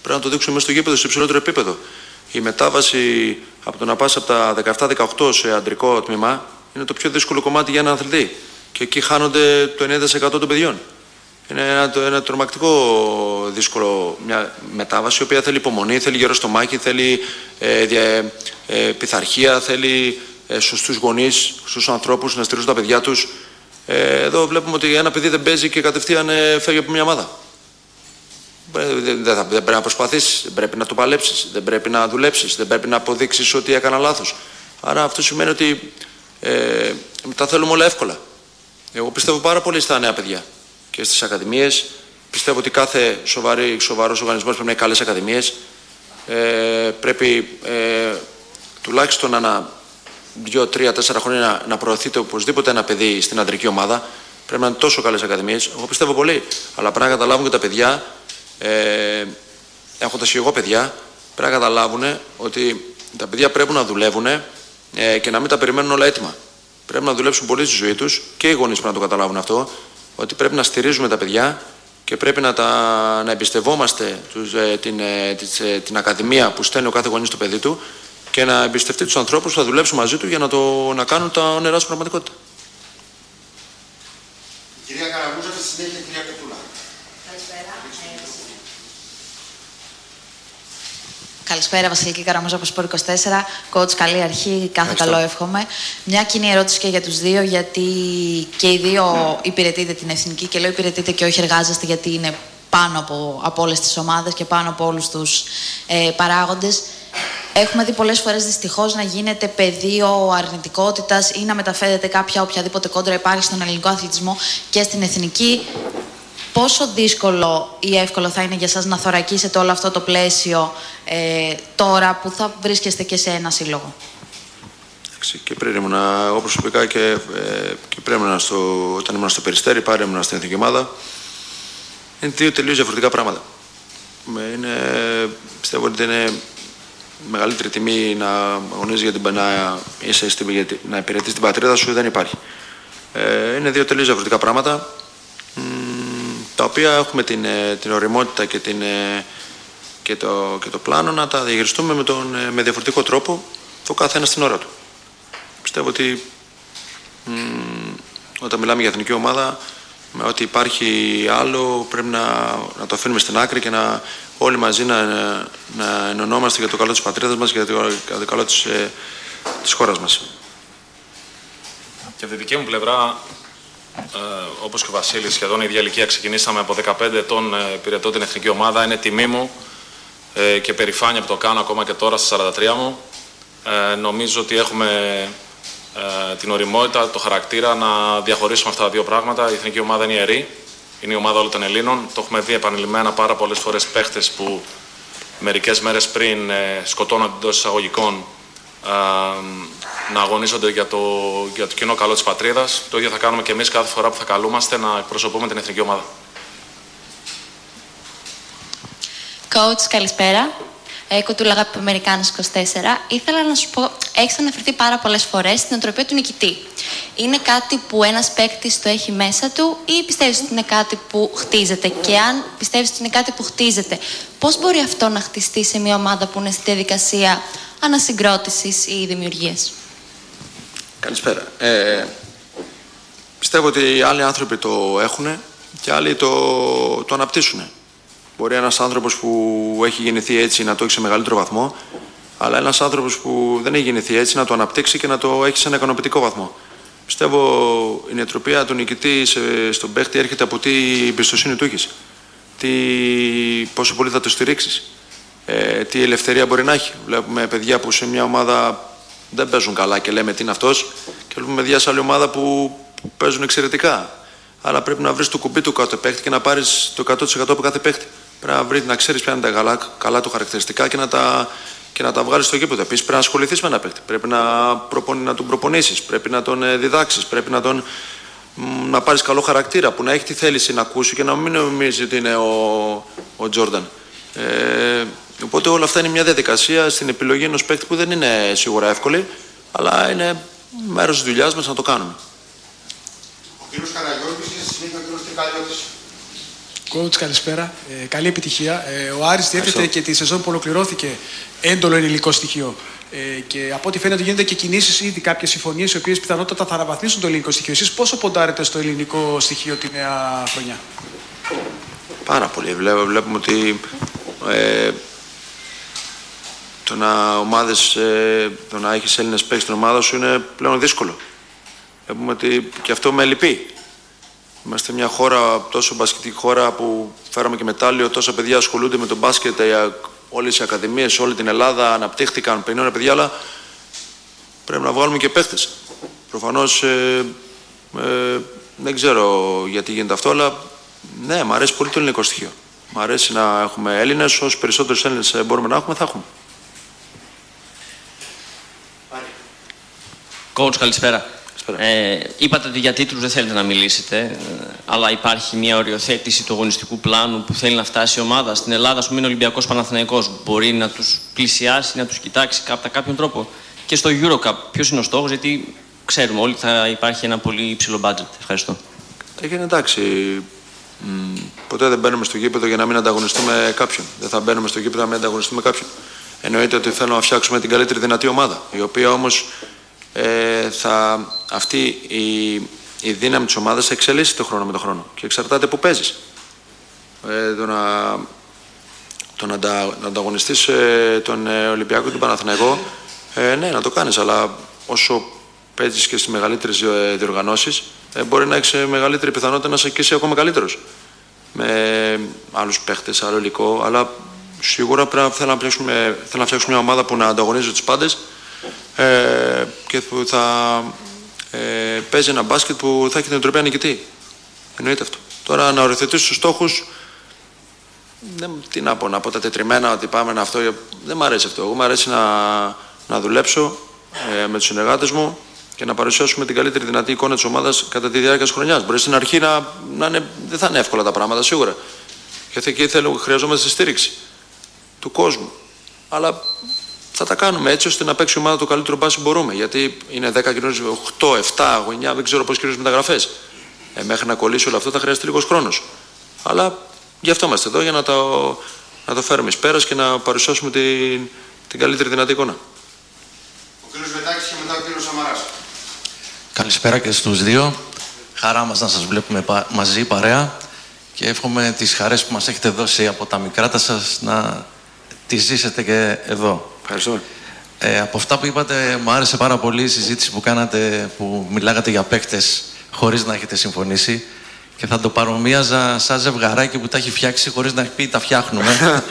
Πρέπει να το δείξουμε μέσα στο γήπεδο σε υψηλότερο επίπεδο. Η μετάβαση από το να πας από τα δεκαεπτά δεκαοκτώ σε αντρικό τμήμα είναι το πιο δύσκολο κομμάτι για έναν αθλητή. Και εκεί χάνονται το ενενήντα τοις εκατό των παιδιών. Είναι ένα, ένα τρομακτικό δύσκολο μια μετάβαση, η οποία θέλει υπομονή, θέλει γερό στομάχι, θέλει ε, δια, ε, πειθαρχία, θέλει ε, σωστούς γονείς, σωστούς ανθρώπους να στηρίζουν τα παιδιά τους. Ε, εδώ βλέπουμε ότι ένα παιδί δεν παίζει και κατευθείαν ε, φεύγει από μια ομάδα. Δεν, δεν, δεν πρέπει να προσπαθήσεις, δεν πρέπει να το παλέψεις, δεν πρέπει να δουλέψεις, δεν πρέπει να αποδείξεις ότι έκανα λάθος. Άρα αυτό σημαίνει ότι ε, τα θέλουμε όλα εύκολα. Εγώ πιστεύω πάρα πολύ στα νέα παιδιά και στις ακαδημίες. Πιστεύω ότι κάθε σοβαρή, σοβαρός οργανισμός πρέπει να έχει καλές ακαδημίες. Ε, πρέπει ε, τουλάχιστον ανά δύο, τρία, τέσσερα χρόνια να, να προωθείται οπωσδήποτε ένα παιδί στην αντρική ομάδα. Πρέπει να είναι τόσο καλές ακαδημίες. Εγώ πιστεύω πολύ. Αλλά πρέπει να καταλάβουν και τα παιδιά, ε, έχοντας και εγώ παιδιά, πρέπει να καταλάβουν ότι τα παιδιά πρέπει να δουλεύουν ε, και να μην τα περιμένουν όλα έτοιμα. Πρέπει να δουλέψουν πολύ στη ζωή τους και οι γονείς πρέπει να το καταλάβουν αυτό. Ότι πρέπει να στηρίζουμε τα παιδιά και πρέπει να, τα, να εμπιστευόμαστε τους, ε, την, ε, της, ε, την ακαδημία που στέλνει ο κάθε γονείς στο παιδί του και να εμπιστευτεί τους ανθρώπους που θα δουλέψουν μαζί του για να, το, να κάνουν τα όνειρά σου πραγματικότητα. Κυρία Καραγούζα, στη συνέχεια κυρία Κουτούλα. Καλησπέρα. Καλησπέρα, Βασιλική Καραμούζα από Σπορ είκοσι τέσσερα. Coach, καλή αρχή, κάθε Ευχαριστώ. Καλό εύχομαι. Μια κοινή ερώτηση και για τους δύο, γιατί και οι δύο υπηρετείτε την εθνική και λέω υπηρετείτε και όχι εργάζεστε, γιατί είναι πάνω από, από όλες τις ομάδες και πάνω από όλους τους ε, παράγοντες. Έχουμε δει πολλές φορές δυστυχώς να γίνεται πεδίο αρνητικότητας ή να μεταφέρεται κάποια οποιαδήποτε κόντρα υπάρχει στον ελληνικό αθλητισμό και στην εθνική. Πόσο δύσκολο ή εύκολο θα είναι για σας να θωρακίσετε όλο αυτό το πλαίσιο ε, τώρα που θα βρίσκεστε και σε ένα σύλλογο? Και πριν ήμουν, εγώ προσωπικά και, ε, και πριν ήμουν στο, όταν ήμουν στο Περιστέρι, πάρε ήμουν στην εθνική ομάδα. Είναι δύο τελείως διαφορετικά πράγματα. Είναι, πιστεύω ότι είναι μεγαλύτερη τιμή να αγωνίζεις για την να, είσαι στην, να υπηρετείς την πατρίδα σου, δεν υπάρχει. Ε, είναι δύο τελείως διαφορετικά πράγματα, μ, τα οποία έχουμε την, την ωριμότητα και, την, και, το, και το πλάνο να τα διαχειριστούμε με, τον, με διαφορετικό τρόπο, το κάθε ένα στην ώρα του. Πιστεύω ότι μ, όταν μιλάμε για εθνική ομάδα, με ό,τι υπάρχει άλλο πρέπει να, να το αφήνουμε στην άκρη και να όλοι μαζί να, να ενωνόμαστε για το καλό της πατρίδας μας και για το, για το καλό της, ε, της χώρας μας. Και από τη δική μου πλευρά, ε, όπως και ο Βασίλης, σχεδόν η ίδια ηλικία, ξεκινήσαμε από δεκαπέντε ετών, ε, υπηρετώ την εθνική ομάδα. Είναι τιμή μου ε, και περηφάνεια που το κάνω ακόμα και τώρα στα σαράντα τρία μου. Ε, νομίζω ότι έχουμε ε, την ωριμότητα, το χαρακτήρα να διαχωρίσουμε αυτά τα δύο πράγματα. Η εθνική ομάδα είναι ιερή. Είναι η ομάδα όλων των Ελλήνων. Το έχουμε δει επανειλημμένα πάρα πολλές φορές παίχτες που μερικές μέρες πριν ε, σκοτώνονται εντός εισαγωγικών ε, να αγωνίζονται για το, για το κοινό καλό της πατρίδας. Το ίδιο θα κάνουμε και εμείς κάθε φορά που θα καλούμαστε να εκπροσωπούμε την εθνική ομάδα. Coach, καλησπέρα. Ε, Κουτούλα, αγάπη Αμερικάνος είκοσι τέσσερα. Ήθελα να σου πω, έχεις αναφερθεί πάρα πολλές φορές στην οτροπία του νικητή. Είναι κάτι που ένας παίκτης το έχει μέσα του ή πιστεύεις ότι είναι κάτι που χτίζεται? Και αν πιστεύεις ότι είναι κάτι που χτίζεται, πώς μπορεί αυτό να χτιστεί σε μια ομάδα που είναι στη διαδικασία ανασυγκρότησης ή δημιουργίας? Καλησπέρα. Ε, πιστεύω ότι άλλοι άνθρωποι το έχουν και άλλοι το, το αναπτύσσουν. Μπορεί ένας άνθρωπος που έχει γεννηθεί έτσι να το έχει σε μεγαλύτερο βαθμό, αλλά ένας άνθρωπος που δεν έχει γεννηθεί έτσι να το αναπτύξει και να το έχει σε ένα ικανοποιητικό βαθμό. Πιστεύω η νοοτροπία του νικητή σε, στον παίχτη έρχεται από τι εμπιστοσύνη του έχεις, τι, πόσο πολύ θα το στηρίξεις, ε, τι ελευθερία μπορεί να έχει. Βλέπουμε παιδιά που σε μια ομάδα δεν παίζουν καλά και λέμε τι είναι αυτός, και βλέπουμε παιδιά σε άλλη ομάδα που, που παίζουν εξαιρετικά. Αλλά πρέπει να βρεις το κουμπί του κάθε παίχτη και να πάρεις το εκατό τοις εκατό από κάθε παίχτη. Πρέπει να, βρεις, να ξέρεις ποια είναι τα καλά, καλά του χαρακτηριστικά και να τα, και να τα βγάλεις στο γήπεδο. Επίσης πρέπει να ασχοληθείς με ένα παίχτη. Πρέπει να, προπον, να τον προπονήσεις, πρέπει να τον διδάξεις, πρέπει να, τον, να πάρεις καλό χαρακτήρα που να έχει τη θέληση να ακούσει και να μην νομίζει ότι είναι ο Τζόρνταν. Ε, οπότε όλα αυτά είναι μια διαδικασία στην επιλογή ενός παίχτη που δεν είναι σίγουρα εύκολη, αλλά είναι μέρος της δουλειάς μας να το κάνουμε. Ο κύριος Καραγιώργης και στη συνέχεια ο κύριος Τικαλιώτης. Coach, καλησπέρα. Ε, καλή επιτυχία. Ε, ο Άρης διέθετε και τη σεζόν που ολοκληρώθηκε έντολο ελληνικό στοιχείο. Ε, και από ό,τι φαίνεται γίνονται και κινήσεις ήδη, κάποιες συμφωνίες οι οποίες πιθανότατα θα αναβαθμίσουν το ελληνικό στοιχείο. Εσείς πόσο ποντάρετε στο ελληνικό στοιχείο τη νέα χρονιά? Πάρα πολύ. Βλέπουμε, βλέπουμε ότι ε, το να, ομάδες, ε, το να έχεις Έλληνες παίκτες στην ομάδα σου είναι πλέον δύσκολο. Βλέπουμε ότι και αυτό με λυπεί. Είμαστε μια χώρα, τόσο μπασκετική χώρα που φέραμε και μετάλλιο, τόσα παιδιά ασχολούνται με τον μπάσκετ, όλες οι ακαδημίες, όλη την Ελλάδα αναπτύχθηκαν, πενιόνα παιδιά, αλλά πρέπει να βγάλουμε και παίχτες. Προφανώς ε, ε, δεν ξέρω γιατί γίνεται αυτό, αλλά ναι, μου αρέσει πολύ το ελληνικό στοιχείο. Μ' αρέσει να έχουμε Έλληνες, όσο περισσότερους Έλληνες μπορούμε να έχουμε, θα έχουμε. Coach, καλησπέρα. Ε, είπατε ότι για τίτλους δεν θέλετε να μιλήσετε, ε, αλλά υπάρχει μια οριοθέτηση του αγωνιστικού πλάνου που θέλει να φτάσει η ομάδα. Στην Ελλάδα, ας πούμε, είναι ο Ολυμπιακός Παναθηναϊκός. Μπορεί να τους πλησιάσει, να τους κοιτάξει κατά κάποιον τρόπο. Και στο EuroCup, ποιος είναι ο στόχος, γιατί ξέρουμε όλοι θα υπάρχει ένα πολύ υψηλό budget. Ευχαριστώ. Έγινε εντάξει. Μ, ποτέ δεν μπαίνουμε στο γήπεδο για να μην ανταγωνιστούμε κάποιον. Δεν θα μπαίνουμε στο γήπεδο να μην ανταγωνιστούμε κάποιον. Εννοείται ότι θέλουμε να φτιάξουμε την καλύτερη δυνατή ομάδα, η οποία όμως ε, θα, αυτή η, η δύναμη της ομάδας θα εξελίσσει το χρόνο με τον χρόνο και εξαρτάται που παίζεις. Ε, το να, το να, αντα, να ανταγωνιστείς ε, τον ε, Ολυμπιακό και τον Παναθηναϊκό, ε, ναι, να το κάνεις, αλλά όσο παίζεις και στις μεγαλύτερες ε, διοργανώσεις, ε, μπορεί να έχεις μεγαλύτερη πιθανότητα να είσαι και εσύ ακόμα καλύτερος. Με άλλους παίχτες, άλλο υλικό, αλλά σίγουρα πρέπει, θέλω, να φτιάξουμε, θέλω να φτιάξουμε μια ομάδα που να ανταγωνίζει τους πάντες ε, και που θα ε, παίζει ένα μπάσκετ που θα έχει την εντροπία νικητή. Εννοείται αυτό. Τώρα να οριοθετήσεις τους στόχους, δεν, τι να πω, να πω τα τετριμμένα ότι πάμε να αυτό, δεν μου αρέσει αυτό. Εγώ μου αρέσει να, να δουλέψω ε, με τους συνεργάτες μου και να παρουσιάσουμε την καλύτερη δυνατή εικόνα της ομάδας κατά τη διάρκεια της χρονιάς. Μπορεί στην αρχή να, να είναι, δεν θα είναι εύκολα τα πράγματα, σίγουρα. Και εκεί θέλω, χρειαζόμαστε στήριξη του κόσμου. Αλλά θα τα κάνουμε έτσι ώστε να παίξει η ομάδα το καλύτερο μπάσκετ που μπορούμε. Γιατί είναι δέκα κοινωνίες, οκτώ, επτά, εννιά, δεν ξέρω πώς κοινωνίες μεταγραφές. Ε, μέχρι να κολλήσει όλο αυτό θα χρειαστεί λίγος χρόνος. Αλλά γι' αυτό είμαστε εδώ, για να το, να το φέρουμε εις πέρας και να παρουσιάσουμε την, την καλύτερη δυνατή εικόνα. Ο κύριος Βετάκης και μετά ο κύριος Σαμαράς. Καλησπέρα και στους δύο. Χαρά μας να σας βλέπουμε μαζί παρέα και εύχομαι τις χαρές που μας έχετε δώσει από τα μικράτα σας να τις ζήσετε και εδώ. Ευχαριστώ. Ε, από αυτά που είπατε, μου άρεσε πάρα πολύ η συζήτηση που κάνατε, που μιλάγατε για παίκτες χωρίς να έχετε συμφωνήσει και θα το παρομοίαζα σαν ζευγαράκι που τα έχει φτιάξει χωρίς να έχει πει τα φτιάχνουμε.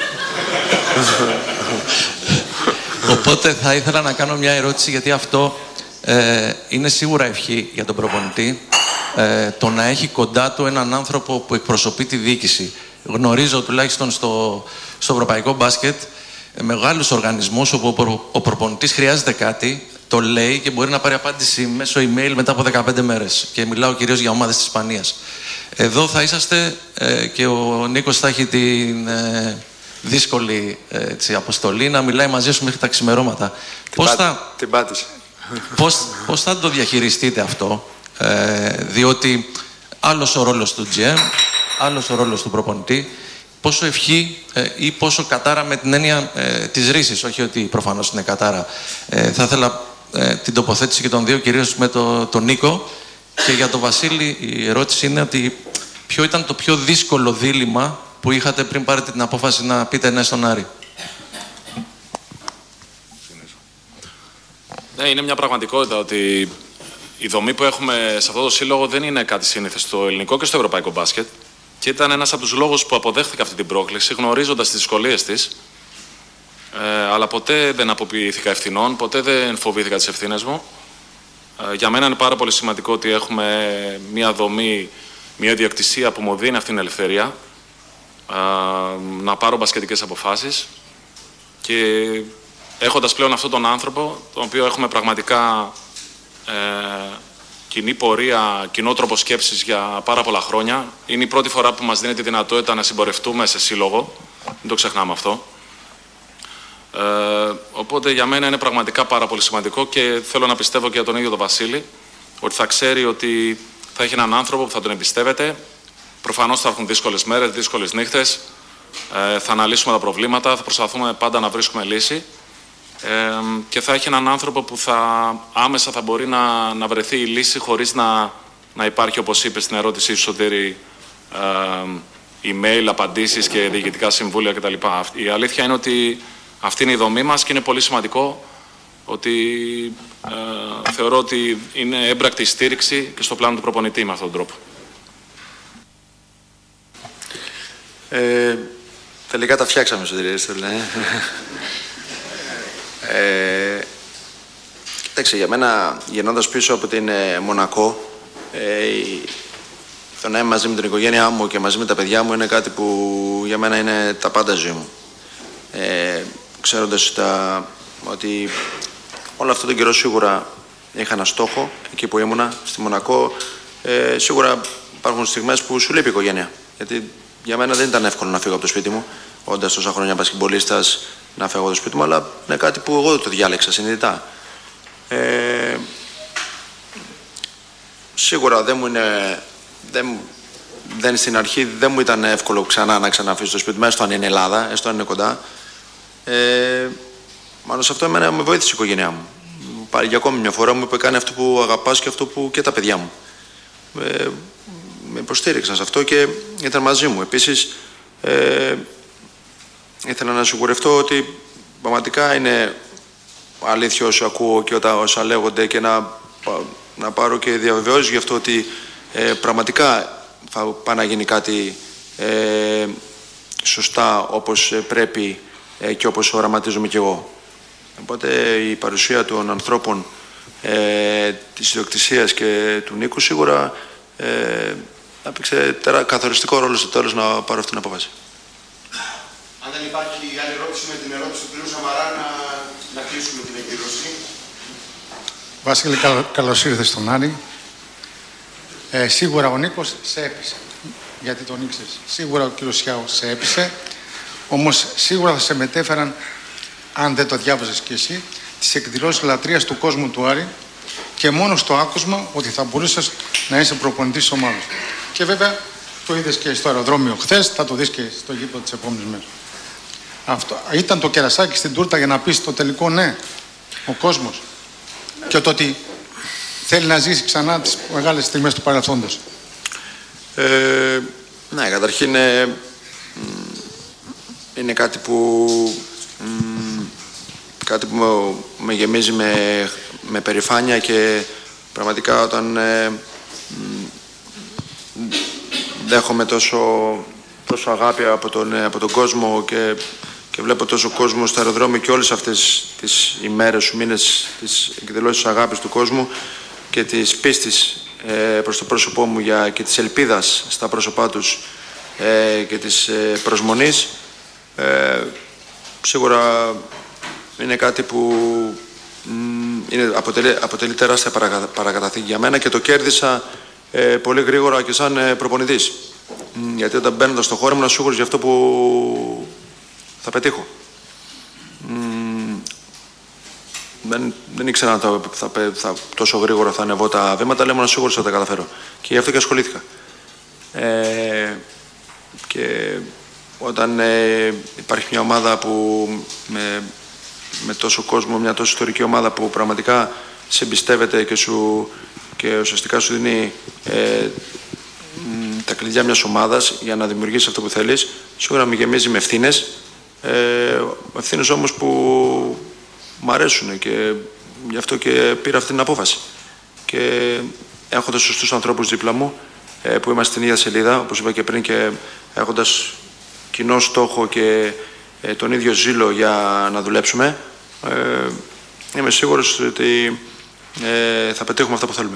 Οπότε θα ήθελα να κάνω μια ερώτηση, γιατί αυτό ε, είναι σίγουρα ευχή για τον προπονητή, ε, το να έχει κοντά του έναν άνθρωπο που εκπροσωπεί τη διοίκηση. Γνωρίζω τουλάχιστον στο, στο ευρωπαϊκό μπάσκετ ε, μεγάλους οργανισμούς όπου ο, προ, ο προπονητής χρειάζεται κάτι, το λέει και μπορεί να πάρει απάντηση μέσω email μετά από δεκαπέντε μέρες. Και μιλάω κυρίως για ομάδες της Ισπανίας. Εδώ θα είσαστε ε, και ο Νίκος θα έχει την ε, δύσκολη έτσι, αποστολή να μιλάει μαζί σου μέχρι τα ξημερώματα. Πώς θα, την πάτησε. Πώς, πώς θα το διαχειριστείτε αυτό, ε, διότι άλλος ο ρόλος του τζι εμ, άλλος ο ρόλος του προπονητή, πόσο ευχή ε, ή πόσο κατάρα με την έννοια ε, της ρίσης, όχι ότι προφανώς είναι κατάρα. Ε, θα ήθελα ε, την τοποθέτηση και των δύο, κυρίως με το, τον Νίκο. Και για τον Βασίλη η ερώτηση είναι ότι ποιο ήταν το πιο δύσκολο δίλημμα που είχατε πριν πάρετε την απόφαση να πείτε ναι στον Άρη. Ναι, είναι μια πραγματικότητα ότι η δομή που έχουμε σε αυτό το σύλλογο δεν είναι κάτι σύνηθες στο ελληνικό και στο ευρωπαϊκό μπάσκετ. Και ήταν ένας από τους λόγους που αποδέχθηκα αυτή την πρόκληση, γνωρίζοντας τις δυσκολίες της. Ε, αλλά ποτέ δεν αποποιήθηκα ευθυνών, ποτέ δεν φοβήθηκα τις ευθύνες μου. Ε, για μένα είναι πάρα πολύ σημαντικό ότι έχουμε μια δομή, μια ιδιοκτησία που μου δίνει αυτή την ελευθερία ε, να πάρω μπασκετικές αποφάσεις. Και έχοντας πλέον αυτόν τον άνθρωπο, τον οποίο έχουμε πραγματικά ε, κοινή πορεία, κοινό τρόπο σκέψης για πάρα πολλά χρόνια. Είναι η πρώτη φορά που μας δίνει τη δυνατότητα να συμπορευτούμε σε σύλλογο. Δεν το ξεχνάμε αυτό. Ε, οπότε για μένα είναι πραγματικά πάρα πολύ σημαντικό και θέλω να πιστεύω και για τον ίδιο τον Βασίλη ότι θα ξέρει ότι θα έχει έναν άνθρωπο που θα τον εμπιστεύεται Προφανώς θα έχουν δύσκολες μέρες, δύσκολες νύχτες. Ε, θα αναλύσουμε τα προβλήματα, θα προσπαθούμε πάντα να βρίσκουμε λύση. Ε, και θα έχει έναν άνθρωπο που θα, άμεσα θα μπορεί να, να βρεθεί η λύση χωρίς να, να υπάρχει, όπως είπε στην ερώτησή σου, Σωτήρη, ε, email, απαντήσεις και διοικητικά συμβούλια κτλ. Η αλήθεια είναι ότι αυτή είναι η δομή μας και είναι πολύ σημαντικό ότι ε, θεωρώ ότι είναι έμπρακτη στήριξη και στο πλάνο του προπονητή με αυτόν τον τρόπο. Ε, τελικά τα φτιάξαμε στο τριέστο, ε, Κοίταξε, για μένα, γεννώντας πίσω από την ε, Μονακό, ε, το να είμαι μαζί με την οικογένειά μου και μαζί με τα παιδιά μου είναι κάτι που για μένα είναι τα πάντα ζωή μου. Ε, ξέροντας τα, ότι όλο αυτόν τον καιρό σίγουρα είχα ένα στόχο εκεί που ήμουνα, στη Μονακό. Ε, σίγουρα υπάρχουν στιγμές που σου λείπει η οικογένεια. Γιατί για μένα δεν ήταν εύκολο να φύγω από το σπίτι μου, όντας τόσα χρόνια μπασκετμπολίστας, να φύγω από το σπίτι μου, αλλά είναι κάτι που εγώ το διάλεξα συνειδητά. Ε, σίγουρα δεν μου είναι. Δεν, δεν, στην αρχή δεν μου ήταν εύκολο ξανά να ξαναφύγω στο σπίτι μου, έστω αν είναι Ελλάδα, έστω αν είναι κοντά. Ε, Μάλλον σε αυτό εμένα με βοήθησε η οικογένειά μου. Πάλι για ακόμη μια φορά μου είπε: κάνει αυτό που αγαπάς και αυτό που και τα παιδιά μου. Ε, με υποστήριξαν σε αυτό και ήταν μαζί μου. Επίσης, ε, ήθελα να σιγουρευτώ ότι πραγματικά είναι αλήθεια όσο ακούω και όσα λέγονται και να, να πάρω και διαβεβαιώσεις γι' αυτό ότι ε, πραγματικά θα πάει να γίνει κάτι ε, σωστά όπως πρέπει ε, και όπως οραματίζομαι κι εγώ. Οπότε η παρουσία των ανθρώπων ε, της ιδιοκτησίας και του Νίκου σίγουρα ε, έπαιξε τερα, καθοριστικό ρόλο στο τέλος να πάρω αυτή την απόφαση. Αν δεν υπάρχει άλλη ερώτηση με την ερώτηση του κ. Σαμαρά, να, να κλείσουμε την εκδήλωση. Βασίλη, καλ, καλώς ήρθες στον Άρη. Ε, σίγουρα ο Νίκος σε έπεισε. Γιατί τον ήξερες. Σίγουρα ο κ. Σιάου σε έπεισε. Όμως σίγουρα θα σε μετέφεραν, αν δεν το διάβαζες κι εσύ, τις εκδηλώσεις λατρείας του κόσμου του Άρη και μόνο στο άκουσμα ότι θα μπορούσες να είσαι προπονητής της ομάδας. Και βέβαια το είδες και στο αεροδρόμιο χθες, θα το δεις και στο γήπεδο τις επόμενες μέρες. Αυτό ήταν το κερασάκι στην τούρτα για να πεις το τελικό ναι, ο κόσμος. Και το ότι θέλει να ζήσει ξανά τις μεγάλες στιγμές του παρελθόντος. Ε, ναι, καταρχήν ε, είναι κάτι που, μ, κάτι που με, με γεμίζει με, με περηφάνεια και πραγματικά όταν ε, μ, δέχομαι τόσο, τόσο αγάπη από τον, από τον κόσμο και, και βλέπω τόσο κόσμο στο αεροδρόμιο και όλες αυτές τις ημέρες, μήνες, τις εκδηλώσεις αγάπης του κόσμου και της πίστης ε, προς το πρόσωπό μου για, και της ελπίδας στα πρόσωπά τους ε, και της ε, προσμονής. Ε, σίγουρα είναι κάτι που μ, είναι, αποτελεί, αποτελεί τεράστια παρακα, παρακαταθήκη για μένα και το κέρδισα ε, πολύ γρήγορα και σαν ε, προπονητής. Μ, γιατί όταν μπαίνοντας στο χώρο μου ήμουν σίγουρος για αυτό που θα πετύχω. Μ, δεν, δεν ήξερα αν θα, θα, θα, τόσο γρήγορα θα ανεβώ τα βήματα, αλλά ήμουν σίγουρος ότι θα τα καταφέρω. Και γι' αυτό και ασχολήθηκα. Ε, και όταν ε, υπάρχει μια ομάδα που με, με τόσο κόσμο, μια τόσο ιστορική ομάδα που πραγματικά σε εμπιστεύεται και, σου, και ουσιαστικά σου δίνει ε, μ, τα κλειδιά μιας ομάδας για να δημιουργήσεις αυτό που θέλεις, σίγουρα με γεμίζει με ευθύνες, ε, ευθύνες όμως που μου αρέσουν και γι' αυτό και πήρα αυτή την απόφαση. Και έχοντας σωστούς ανθρώπους δίπλα μου, ε, που είμαστε στην ίδια σελίδα, όπως είπα και πριν, και έχοντας κοινό στόχο και ε, τον ίδιο ζήλο για να δουλέψουμε, ε, είμαι σίγουρος ότι ε, θα πετύχουμε αυτά που θέλουμε.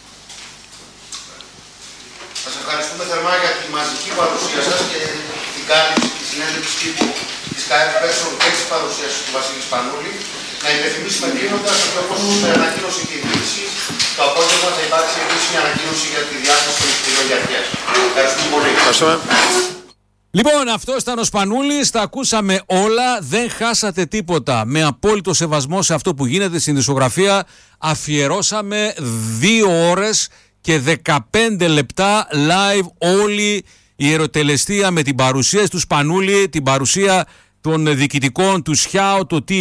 Σας ευχαριστούμε θερμά για τη μαζική παρουσία σας και την κάλυψη της συνέντευξης τύπου της ΚΑΕΠ Πέρσον και της παρουσίασης του Βασίλη Σπανούλη. Να υπενθυμίσουμε κλείνοντας ότι όπως ανακοίνωσε και η διοίκηση, το απόγευμα θα υπάρξει επίσημη ανακοίνωση για τη διάθεση των εισιτηρίων για αρχές. Ευχαριστούμε πολύ. Ευχαριστούμε. Λοιπόν, αυτό ήταν ο Σπανούλης, τα ακούσαμε όλα, δεν χάσατε τίποτα. Με απόλυτο σεβασμό σε αυτό που γίνεται στην δισκογραφία, αφιερώσαμε δύο ώρες και δεκαπέντε λεπτά live όλη η ερωτελεστία με την παρουσία του Σπανούλη, την παρουσία των διοικητικών του Σιάο, το τι